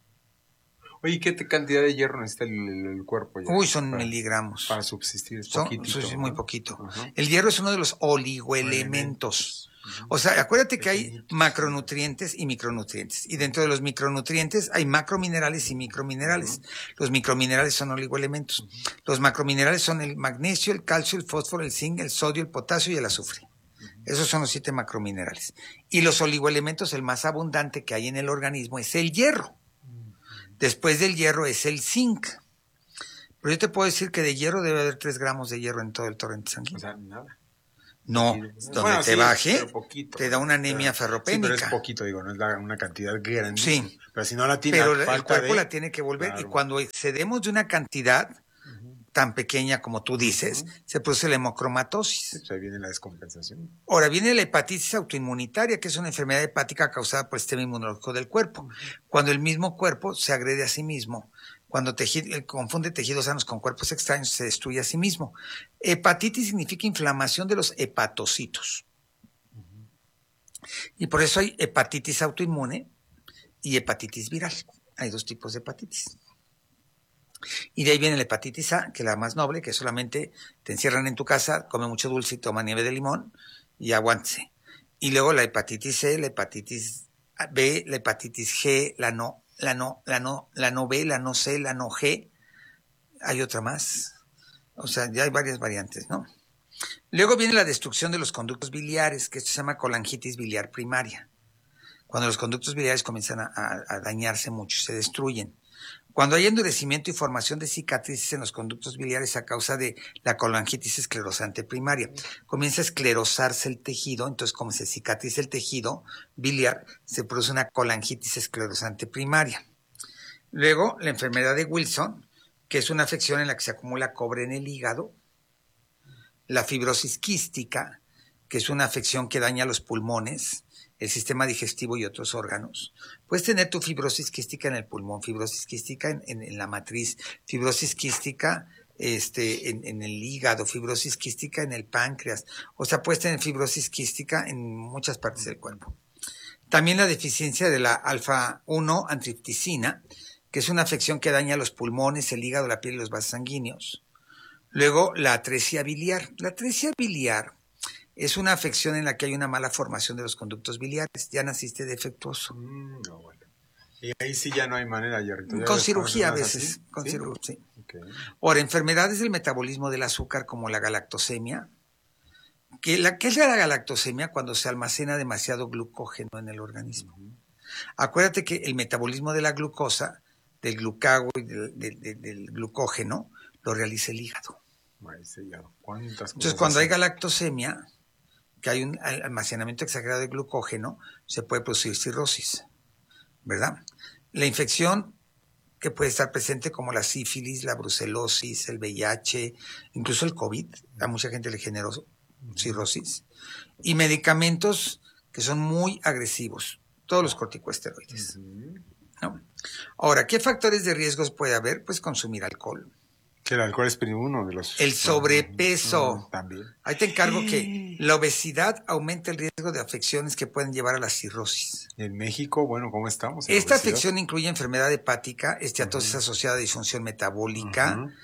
Oye, ¿qué cantidad de hierro necesita el, el cuerpo? Ya? Uy, son para, miligramos. Para subsistir, es son, poquitito. Es ¿no? muy poquito. Uh-huh. El hierro es uno de los oligoelementos. Uh-huh. O sea, acuérdate que hay macronutrientes y micronutrientes. Y dentro de los micronutrientes hay macrominerales y microminerales. Uh-huh. Los microminerales son oligoelementos. Uh-huh. Los macrominerales son el magnesio, el calcio, el fósforo, el zinc, el sodio, el potasio y el azufre. Uh-huh. Esos son los siete macrominerales. Y los oligoelementos, el más abundante que hay en el organismo es el hierro. Uh-huh. Después del hierro es el zinc. Pero yo te puedo decir que de hierro debe haber tres gramos de hierro en todo el torrente sanguíneo. O sea, nada. No, donde bueno, te sí, baje, poquito, te da una anemia pero, ferropénica. Sí, pero es poquito, digo, no es la, una cantidad grande. Sí. Pero si no la tiene, pero falta el cuerpo de... la tiene que volver. Claro. Y cuando excedemos de una cantidad uh-huh. tan pequeña como tú dices, uh-huh. se produce la hemocromatosis. Sí, pues ahí viene la descompensación. Ahora viene la hepatitis autoinmunitaria, que es una enfermedad hepática causada por el sistema inmunológico del cuerpo. Uh-huh. Cuando el mismo cuerpo se agrede a sí mismo. Cuando tejido, confunde tejidos sanos con cuerpos extraños, se destruye a sí mismo. Hepatitis significa inflamación de los hepatocitos. Uh-huh. Y por eso hay hepatitis autoinmune y hepatitis viral. Hay dos tipos de hepatitis. Y de ahí viene la hepatitis A, que es la más noble, que solamente te encierran en tu casa, come mucho dulce y toma nieve de limón y aguántese. Y luego la hepatitis C, la hepatitis B, la hepatitis G, la no, la no, la no, la no B, la no C, la no G. Hay otra más. O sea, ya hay varias variantes, ¿no? Luego viene la destrucción de los conductos biliares, que esto se llama colangitis biliar primaria. Cuando los conductos biliares comienzan a, a, a dañarse mucho, se destruyen. Cuando hay endurecimiento y formación de cicatrices en los conductos biliares a causa de la colangitis esclerosante primaria, comienza a esclerosarse el tejido, entonces como se cicatriza el tejido biliar, se produce una colangitis esclerosante primaria. Luego, la enfermedad de Wilson, que es una afección en la que se acumula cobre en el hígado. La fibrosis quística, que es una afección que daña los pulmones, el sistema digestivo y otros órganos. Puedes tener tu fibrosis quística en el pulmón, fibrosis quística en, en, en la matriz, fibrosis quística este, en, en el hígado, fibrosis quística en el páncreas. O sea, puedes tener fibrosis quística en muchas partes del cuerpo. También la deficiencia de la alfa uno antripticina, que es una afección que daña los pulmones, el hígado, la piel y los vasos sanguíneos. Luego, la atresia biliar. La atresia biliar es una afección en la que hay una mala formación de los conductos biliares. Ya naciste defectuoso. Mm, no, bueno. Y ahí sí ya no hay manera, Jerry. Con cirugía a veces. Con ¿Sí? cirugía, sí. Okay. Ahora, enfermedades del metabolismo del azúcar como la galactosemia. ¿Qué, la, ¿Qué es la galactosemia? Cuando se almacena demasiado glucógeno en el organismo. Uh-huh. Acuérdate que el metabolismo de la glucosa, del glucagón y del, del, del, del glucógeno, lo realiza el hígado. ¿Cuántas Entonces, cuando hay galactosemia, que hay un almacenamiento exagerado de glucógeno, se puede producir cirrosis, ¿verdad? La infección que puede estar presente como la sífilis, la brucelosis, el V I H, incluso el COVID, a mucha gente le generó cirrosis, y medicamentos que son muy agresivos, todos los corticosteroides, ¿no? Ahora, ¿qué factores de riesgos puede haber? Pues consumir alcohol. Que el alcohol es uno de los... El sobrepeso. Mm, también. Ahí te encargo que la obesidad aumenta el riesgo de afecciones que pueden llevar a la cirrosis. En México, bueno, ¿cómo estamos? Esta afección incluye enfermedad hepática, esteatosis uh-huh. asociada a disfunción metabólica, uh-huh.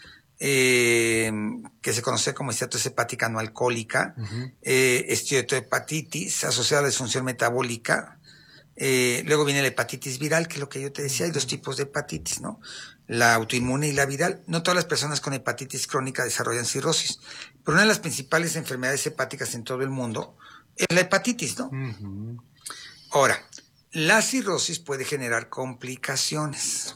eh, que se conoce como esteatosis hepática no alcohólica, uh-huh. eh, esteatohepatitis asociada a la disfunción metabólica. Eh, luego viene la hepatitis viral, que es lo que yo te decía, hay dos tipos de hepatitis, ¿no? La autoinmune y la viral. No todas las personas con hepatitis crónica desarrollan cirrosis, pero una de las principales enfermedades hepáticas en todo el mundo es la hepatitis, ¿no? Uh-huh. Ahora, la cirrosis puede generar complicaciones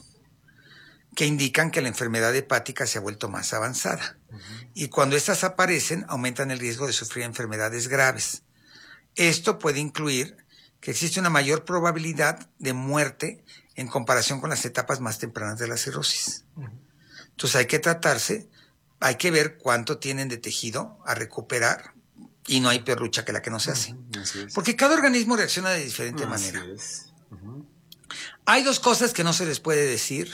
que indican que la enfermedad hepática se ha vuelto más avanzada. Uh-huh. Y cuando estas aparecen, aumentan el riesgo de sufrir enfermedades graves. Esto puede incluir que existe una mayor probabilidad de muerte en comparación con las etapas más tempranas de la cirrosis. Uh-huh. Entonces hay que tratarse, hay que ver cuánto tienen de tejido a recuperar y no hay peor lucha que la que no se hace. Uh-huh. Porque cada organismo reacciona de diferente uh-huh. manera. Uh-huh. Hay dos cosas que no se les puede decir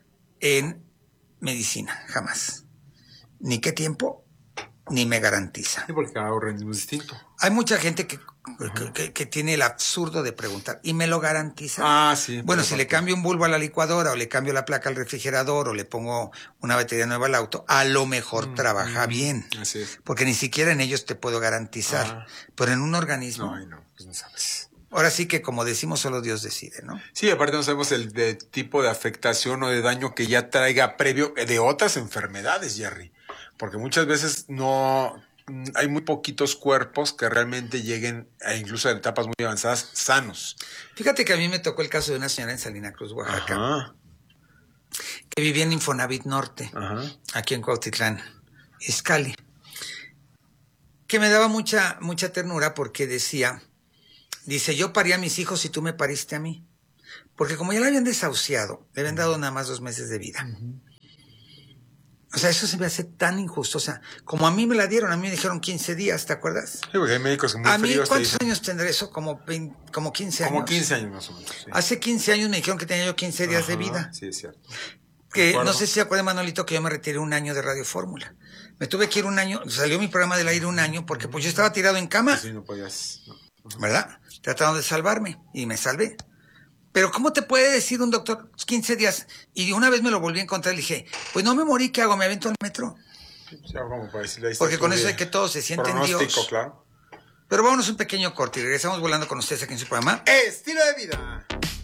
en medicina, jamás. Ni qué tiempo, ni me garantiza. Sí, porque cada organismo es distinto. Hay mucha gente que, que, que, que tiene el absurdo de preguntar, ¿y me lo garantiza? Ah, sí. Bueno, si le cambio un bulbo a la licuadora, o le cambio la placa al refrigerador, o le pongo una batería nueva al auto, a lo mejor mm, trabaja mm, bien. Así es. Porque ni siquiera en ellos te puedo garantizar. Ah. Pero en un organismo... No, no, pues no sabes. Ahora sí que, como decimos, solo Dios decide, ¿no? Sí, aparte no sabemos el de tipo de afectación o de daño que ya traiga previo de otras enfermedades, Jerry. Porque muchas veces no... hay muy poquitos cuerpos que realmente lleguen a incluso a etapas muy avanzadas sanos. Fíjate que a mí me tocó el caso de una señora en Salina Cruz, Oaxaca, Ajá. que vivía en Infonavit Norte, Ajá. aquí en Cuautitlán, Izcalli, que me daba mucha, mucha ternura porque decía, dice, yo parí a mis hijos y tú me pariste a mí. Porque como ya la habían desahuciado, le habían dado nada más dos meses de vida. Uh-huh. O sea, eso se me hace tan injusto. O sea, como a mí me la dieron, a mí me dijeron quince días, ¿te acuerdas? Sí, porque hay médicos muy A mí, fríos, ¿cuántos años tendré eso? Como, veinte, como quince años. Como quince años más o menos. Sí. Hace quince años me dijeron que tenía yo quince días Ajá, de vida. Sí, es cierto. Que no sé si se acuerda, Manolito, que yo me retiré un año de Radio Fórmula. Me tuve que ir un año, salió mi programa del aire un año, porque pues yo estaba tirado en cama. Sí, no podías. No. ¿Verdad? Tratando de salvarme, y me salvé. Pero ¿cómo te puede decir un doctor quince días? Y una vez me lo volví a encontrar y le dije, pues no me morí, ¿qué hago? ¿Me avento al metro? Sí, como para decirle, ahí está Porque su con eso día. de que todos se sienten Pronóstico, Dios. claro. Pero vámonos un pequeño corte y regresamos volando con ustedes aquí en su programa Estilo de Vida.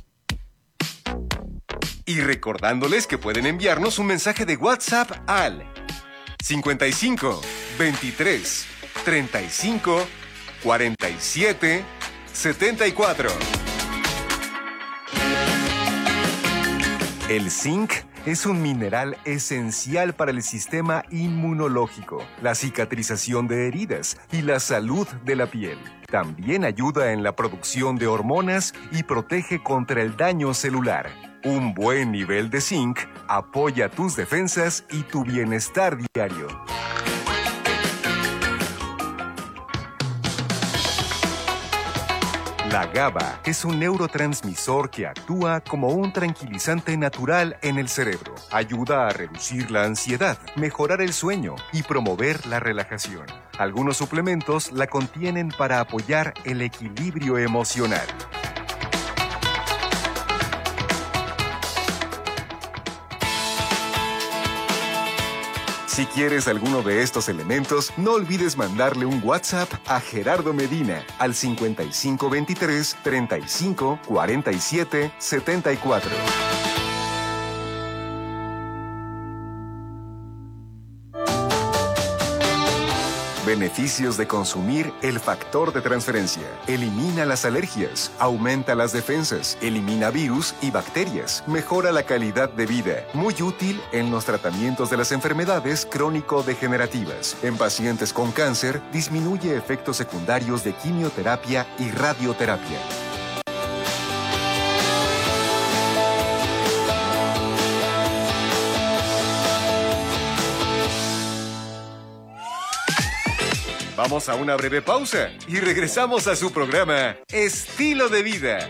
Y recordándoles que pueden enviarnos un mensaje de WhatsApp al cincuenta y cinco, veintitrés, treinta y cinco, cuarenta y siete, setenta y cuatro. El zinc es un mineral esencial para el sistema inmunológico, la cicatrización de heridas y la salud de la piel. También ayuda en la producción de hormonas y protege contra el daño celular. Un buen nivel de zinc apoya tus defensas y tu bienestar diario. La GABA es un neurotransmisor que actúa como un tranquilizante natural en el cerebro. Ayuda a reducir la ansiedad, mejorar el sueño y promover la relajación. Algunos suplementos la contienen para apoyar el equilibrio emocional. Si quieres alguno de estos elementos, no olvides mandarle un WhatsApp a Gerardo Medina al cincuenta y cinco veintitrés, treinta y cinco, cuarenta y siete, setenta y cuatro. Beneficios de consumir el factor de transferencia. Elimina las alergias, aumenta las defensas, elimina virus y bacterias, mejora la calidad de vida. Muy útil en los tratamientos de las enfermedades crónico-degenerativas. En pacientes con cáncer, disminuye efectos secundarios de quimioterapia y radioterapia. Vamos a una breve pausa y regresamos a su programa Estilo de Vida.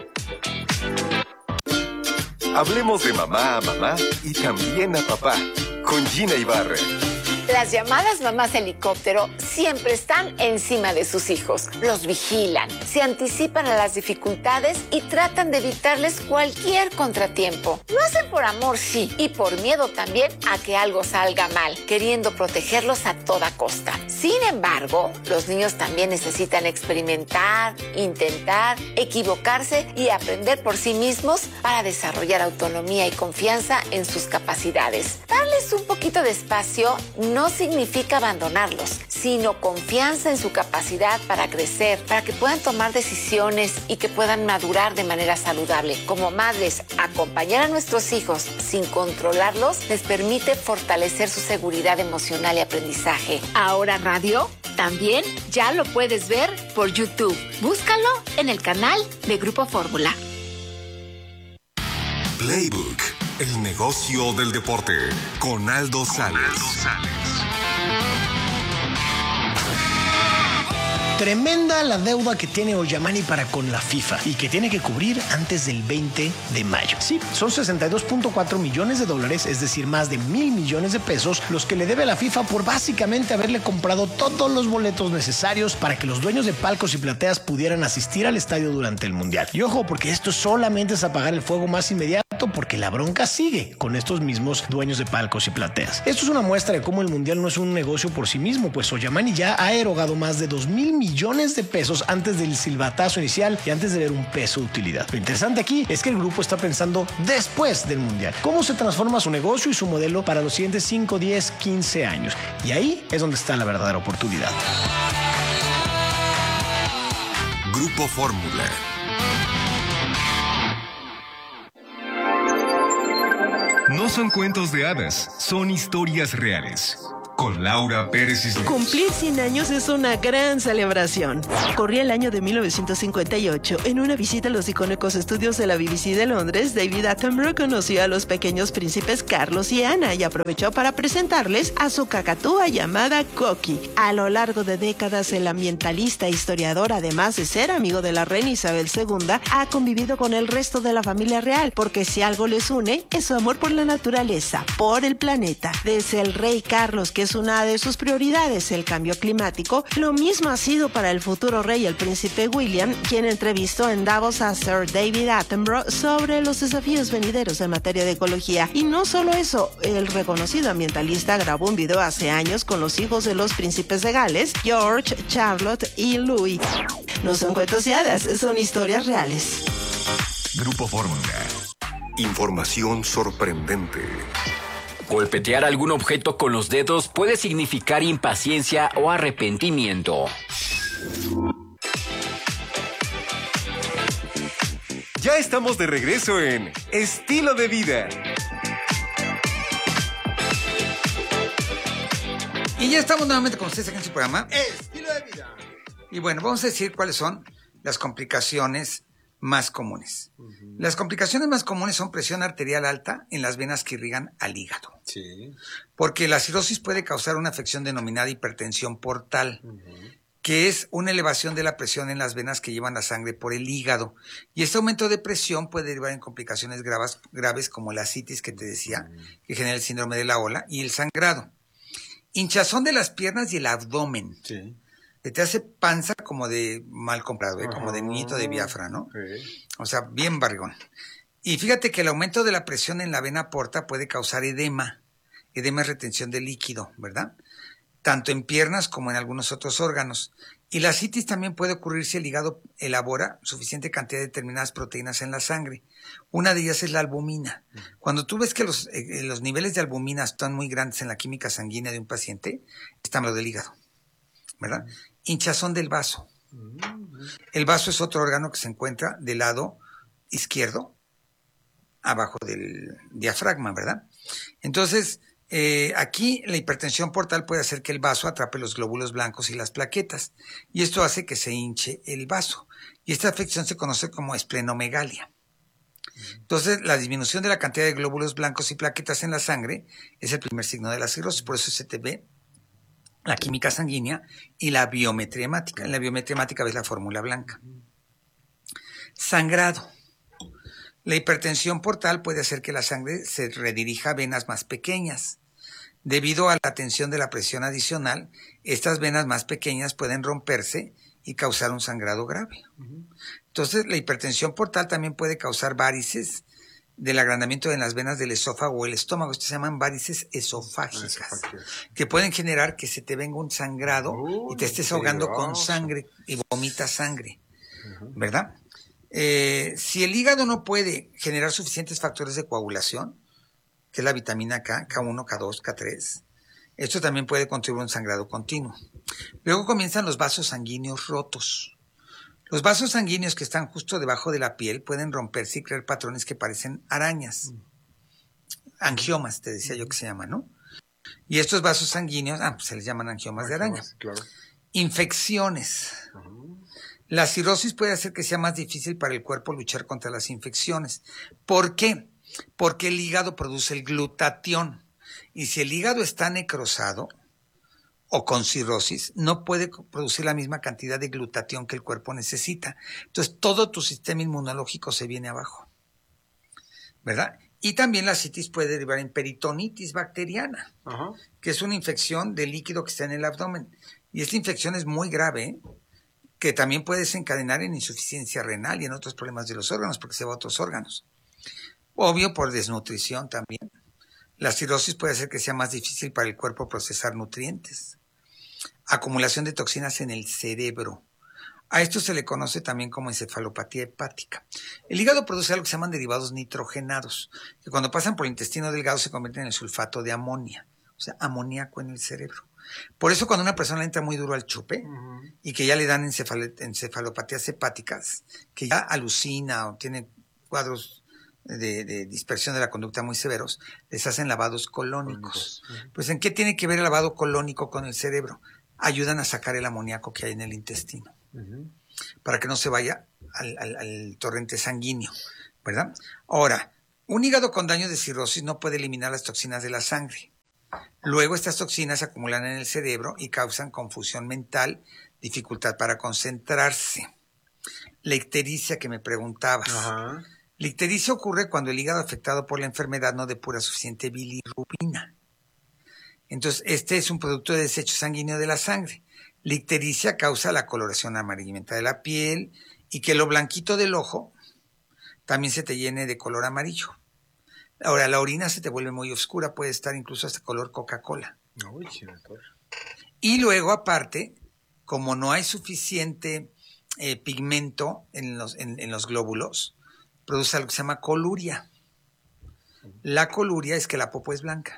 Hablemos de mamá a mamá y también a papá con Gina Ibarra. Las llamadas mamás helicóptero siempre están encima de sus hijos. Los vigilan, se anticipan a las dificultades y tratan de evitarles cualquier contratiempo. Lo hacen por amor, sí, y por miedo también a que algo salga mal, queriendo protegerlos a toda costa. Sin embargo, los niños también necesitan experimentar, intentar, equivocarse y aprender por sí mismos para desarrollar autonomía y confianza en sus capacidades. Darles un poquito de espacio no significa abandonarlos, sino confianza en su capacidad para crecer, para que puedan tomar decisiones y que puedan madurar de manera saludable. Como madres, acompañar a nuestros hijos sin controlarlos les permite fortalecer su seguridad emocional y aprendizaje. Ahora Radio también ya lo puedes ver por YouTube. Búscalo en el canal de Grupo Fórmula. Playbook, el negocio del deporte, con Aldo Sales. Tremenda la deuda que tiene Oyamani para con la FIFA y que tiene que cubrir antes del veinte de mayo. Sí, son sesenta y dos punto cuatro millones de dólares, es decir, más de mil millones de pesos, los que le debe la FIFA por básicamente haberle comprado todos los boletos necesarios para que los dueños de palcos y plateas pudieran asistir al estadio durante el Mundial. Y ojo, porque esto solamente es apagar el fuego más inmediato, porque la bronca sigue con estos mismos dueños de palcos y plateas. Esto es una muestra de cómo el Mundial no es un negocio por sí mismo, pues Oyamani ya ha erogado más de dos mil millones de pesos antes del silbatazo inicial y antes de ver un peso de utilidad. Lo interesante aquí es que el grupo está pensando después del Mundial. ¿Cómo se transforma su negocio y su modelo para los siguientes cinco, diez, quince años? Y ahí es donde está la verdadera oportunidad. Grupo Fórmula. No son cuentos de hadas, son historias reales. Con Laura Pérez Cisneros. Cumplir cien años es una gran celebración. Corría el año de mil novecientos cincuenta y ocho. En una visita a los icónicos estudios de la B B C de Londres, David Attenborough conoció a los pequeños príncipes Carlos y Ana y aprovechó para presentarles a su cacatúa llamada Coqui. A lo largo de décadas, el ambientalista e historiador, además de ser amigo de la reina Isabel segunda, ha convivido con el resto de la familia real, porque si algo les une, es su amor por la naturaleza, por el planeta. Desde el rey Carlos, que es es una de sus prioridades el cambio climático, lo mismo ha sido para el futuro rey, el príncipe William, quien entrevistó en Davos a Sir David Attenborough sobre los desafíos venideros en materia de ecología. Y no solo eso, el reconocido ambientalista grabó un video hace años con los hijos de los príncipes de Gales, George, Charlotte y Louis. No son cuentos de hadas, son historias reales. Grupo Fórmula. Información sorprendente. Golpetear algún objeto con los dedos puede significar impaciencia o arrepentimiento. Ya estamos de regreso en Estilo de Vida. Y ya estamos nuevamente con ustedes aquí en su programa Estilo de Vida. Y bueno, vamos a decir cuáles son las complicaciones más comunes. Uh-huh. Las complicaciones más comunes son presión arterial alta en las venas que irrigan al hígado. Sí. Porque la cirrosis puede causar una afección denominada hipertensión portal, uh-huh. que es una elevación de la presión en las venas que llevan la sangre por el hígado. Y este aumento de presión puede derivar en complicaciones graves, graves como la ascitis que te decía, uh-huh. que genera el síndrome de la ola, y el sangrado. Hinchazón de las piernas y el abdomen. Sí. Que te hace panza como de mal comprado, ¿eh? Como de niñito de Biafra, ¿no? Sí. O sea, bien barrigón. Y fíjate que el aumento de la presión en la vena porta puede causar edema. Edema es retención de líquido, ¿verdad? Tanto en piernas como en algunos otros órganos. Y la ascitis también puede ocurrir si el hígado elabora suficiente cantidad de determinadas proteínas en la sangre. Una de ellas es la albumina. Cuando tú ves que los, eh, los niveles de albumina están muy grandes en la química sanguínea de un paciente, está malo del hígado, ¿verdad? Hinchazón del vaso. El vaso es otro órgano que se encuentra del lado izquierdo, abajo del diafragma, ¿verdad? Entonces, eh, aquí la hipertensión portal puede hacer que el vaso atrape los glóbulos blancos y las plaquetas, y esto hace que se hinche el vaso. Y esta afección se conoce como esplenomegalia. Entonces, la disminución de la cantidad de glóbulos blancos y plaquetas en la sangre es el primer signo de la cirrosis, por eso se te ve la química sanguínea y la biometría hemática. En la biometría hemática ves la fórmula blanca. Sangrado. La hipertensión portal puede hacer que la sangre se redirija a venas más pequeñas. Debido a la tensión de la presión adicional, estas venas más pequeñas pueden romperse y causar un sangrado grave. Entonces, la hipertensión portal también puede causar varices del agrandamiento en las venas del esófago o el estómago. Estas se llaman varices esofágicas, que pueden generar que se te venga un sangrado uh, y te estés ahogando con sangre y vomitas sangre, uh-huh. ¿verdad? Eh, si el hígado no puede generar suficientes factores de coagulación, que es la vitamina K, K uno, K dos, K tres, esto también puede contribuir a un sangrado continuo. Luego comienzan los vasos sanguíneos rotos. Los vasos sanguíneos que están justo debajo de la piel pueden romperse y crear patrones que parecen arañas. Angiomas, te decía yo que se llaman, ¿no? Y estos vasos sanguíneos, ah, pues se les llaman angiomas de araña. Claro. Infecciones. Uh-huh. La cirrosis puede hacer que sea más difícil para el cuerpo luchar contra las infecciones. ¿Por qué? Porque el hígado produce el glutatión. Y si el hígado está necrosado o con cirrosis, no puede producir la misma cantidad de glutatión que el cuerpo necesita. Entonces, todo tu sistema inmunológico se viene abajo, ¿verdad? Y también la ascitis puede derivar en peritonitis bacteriana, uh-huh. que es una infección de líquido que está en el abdomen. Y esta infección es muy grave, ¿eh? Que también puede desencadenar en insuficiencia renal y en otros problemas de los órganos, porque se va a otros órganos. Obvio, por desnutrición también. La cirrosis puede hacer que sea más difícil para el cuerpo procesar nutrientes. Acumulación de toxinas en el cerebro. A esto se le conoce también como encefalopatía hepática. El hígado produce algo que se llaman derivados nitrogenados, que cuando pasan por el intestino delgado se convierten en el sulfato de amonia, o sea, amoníaco en el cerebro. Por eso cuando una persona le entra muy duro al chupe uh-huh. y que ya le dan encefal- encefalopatías hepáticas, que ya alucina o tiene cuadros De, de dispersión de la conducta muy severos, les hacen lavados colónicos. Uh-huh. Pues ¿en qué tiene que ver el lavado colónico con el cerebro? Ayudan a sacar el amoníaco que hay en el intestino, uh-huh. para que no se vaya al, al, al torrente sanguíneo, ¿verdad? Ahora, un hígado con daño de cirrosis no puede eliminar las toxinas de la sangre. Luego estas toxinas se acumulan en el cerebro y causan confusión mental, dificultad para concentrarse. La ictericia que me preguntabas. Uh-huh. La ictericia ocurre cuando el hígado afectado por la enfermedad no depura suficiente bilirrubina. Entonces, este es un producto de desecho sanguíneo de la sangre. La ictericia causa la coloración amarillenta de la piel y que lo blanquito del ojo también se te llene de color amarillo. Ahora, la orina se te vuelve muy oscura, puede estar incluso hasta color Coca-Cola. Uy, sí, doctor. Y luego, aparte, como no hay suficiente eh, pigmento en los, en, en los glóbulos, produce algo que se llama coluria. La coluria es que la popo es blanca.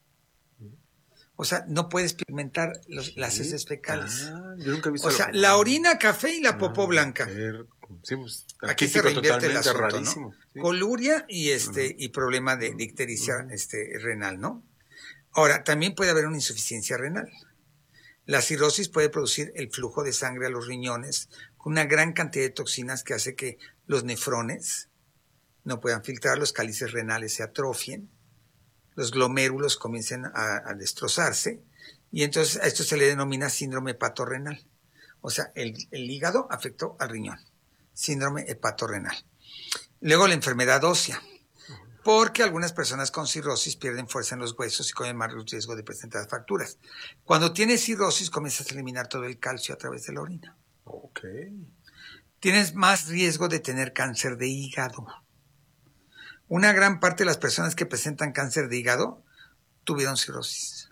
O sea, no puedes pigmentar los, las Sí. heces fecales. Ah, yo nunca he visto O la sea, popo. la orina café y la popo Ah, blanca. ver, sí, pues, Aquí se arquítico reinvierte el totalmente asunto, rarísimo. ¿no? Sí. Coluria y este y problema de, de ictericia este, renal, ¿no? Ahora, también puede haber una insuficiencia renal. La cirrosis puede producir el flujo de sangre a los riñones con una gran cantidad de toxinas que hace que los nefrones no puedan filtrar, los cálices renales se atrofien, los glomérulos comiencen a, a destrozarse, y entonces a esto se le denomina síndrome hepatorrenal. O sea, el, el hígado afectó al riñón. Síndrome hepatorrenal. Luego la enfermedad ósea, porque algunas personas con cirrosis pierden fuerza en los huesos y corren más riesgo de presentar fracturas. Cuando tienes cirrosis comienzas a eliminar todo el calcio a través de la orina. Ok. Tienes más riesgo de tener cáncer de hígado. Una gran parte de las personas que presentan cáncer de hígado tuvieron cirrosis.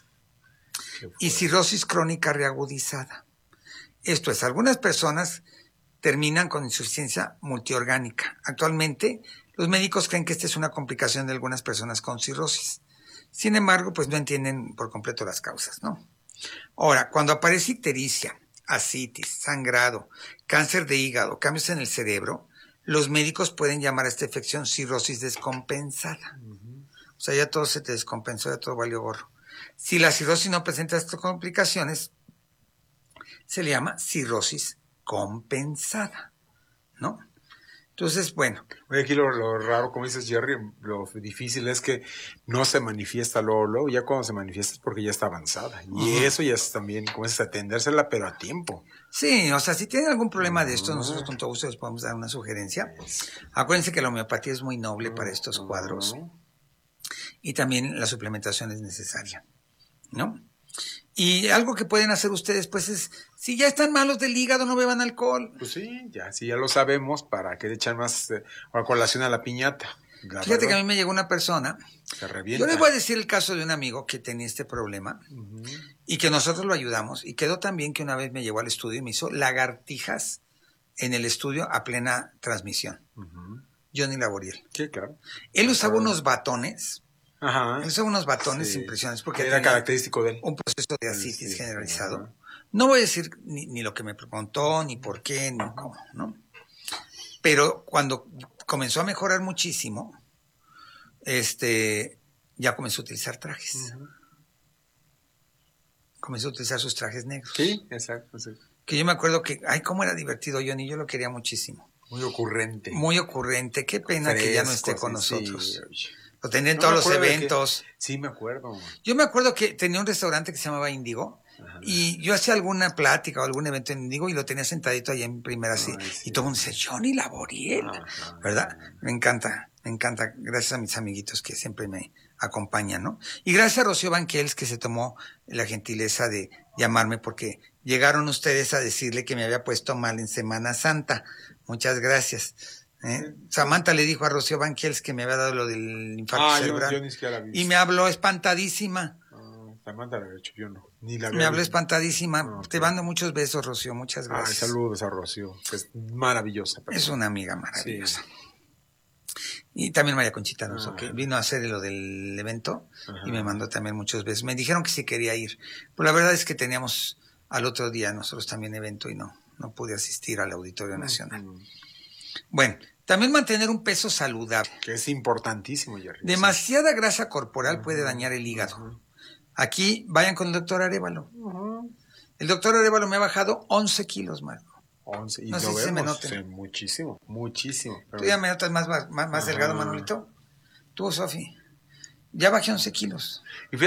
Y cirrosis crónica reagudizada. Esto es, algunas personas terminan con insuficiencia multiorgánica. Actualmente, los médicos creen que esta es una complicación de algunas personas con cirrosis. Sin embargo, pues no entienden por completo las causas, ¿no? Ahora, cuando aparece ictericia, ascitis, sangrado, cáncer de hígado, cambios en el cerebro, los médicos pueden llamar a esta afección cirrosis descompensada. O sea, ya todo se te descompensó, ya todo valió gorro. Si la cirrosis no presenta estas complicaciones, se le llama cirrosis compensada, ¿no? Entonces, bueno. Oye, aquí lo, lo raro, como dices, Jerry, lo difícil es que no se manifiesta luego, luego, ya cuando se manifiesta es porque ya está avanzada. Y Ujú. eso ya es también, como es atendérsela, pero a tiempo. Sí, o sea, si tienen algún problema de esto, nosotros con todo gusto les podemos dar una sugerencia. Acuérdense que la homeopatía es muy noble para estos cuadros. Y también la suplementación es necesaria, ¿no? Y algo que pueden hacer ustedes, pues, es, si ya están malos del hígado, no beban alcohol. Pues sí, ya, sí, ya lo sabemos, ¿para qué le echan más eh, a colación a la piñata? La Fíjate que verdad, a mí me llegó una persona. se revienta. Yo les voy a decir el caso de un amigo que tenía este problema Ujú. y que nosotros lo ayudamos. Y quedó tan bien que una vez me llevó al estudio y me hizo lagartijas en el estudio a plena transmisión. Ujú. Johnny Laboriel. Sí, claro. Él usaba Claro. unos batones. Ajá. Él usaba unos batones Sí. impresionantes porque Era tenía característico de él. un proceso de ascitis Sí, sí, generalizado. ajá. No voy a decir ni, ni lo que me preguntó, ni por qué, ni cómo, ¿no? Pero cuando comenzó a mejorar muchísimo, este, ya comenzó a utilizar trajes. Ujú. Comenzó a utilizar sus trajes negros. Sí, exacto, sí. Que yo me acuerdo que, ay, cómo era divertido Johnny, yo lo quería muchísimo. Muy ocurrente. Muy ocurrente, qué pena que ya no esté Fresco, con sí, nosotros. sí, oye. Lo tenía en No todos me los acuerdo de que- eventos. Sí, me acuerdo. Yo me acuerdo que tenía un restaurante que se llamaba Índigo y yo hacía alguna plática o algún evento en Índigo y lo tenía sentadito allá en primera así. Ay, sí. Y todo el mundo dice, Johnny Laboriel, Ajá. ¿verdad? Me encanta, me encanta. Gracias a mis amiguitos que siempre me acompañan, ¿no? Y gracias a Rocío Banquels que se tomó la gentileza de llamarme porque llegaron ustedes a decirle que me había puesto mal en Semana Santa. Muchas gracias. ¿eh? Samantha le dijo a Rocío Banquels que me había dado lo del infarto Ah, yo, cerebral. yo ni siquiera la vi. Y me habló espantadísima. Ah, Samantha la había hecho, yo no. Ni la Me había habló visto. espantadísima. Ah, Te ok. mando muchos besos, Rocío. Muchas Ay, gracias. saludos a Rocío, que es maravillosa. Es una amiga maravillosa. Y también María Conchita Alonso, Ah. que vino a hacer lo del evento Ajá. y me mandó también muchos besos. Me dijeron que sí quería ir. Pero la verdad es que teníamos al otro día nosotros también evento y no, no pude asistir al Auditorio Nacional. Mm, Bueno, también mantener un peso saludable. Que es importantísimo, Jerry. Demasiada grasa corporal puede dañar el hígado. Aquí vayan con el doctor Arévalo. El doctor Arévalo me ha bajado once kilos, Marco. once, y No lo sé si se me vemos, note. sí, muchísimo, muchísimo. ¿Tú ya me notas más, más, más Ajá. delgado, Manolito? Tú, Sofi. Ya bajé once kilos. Y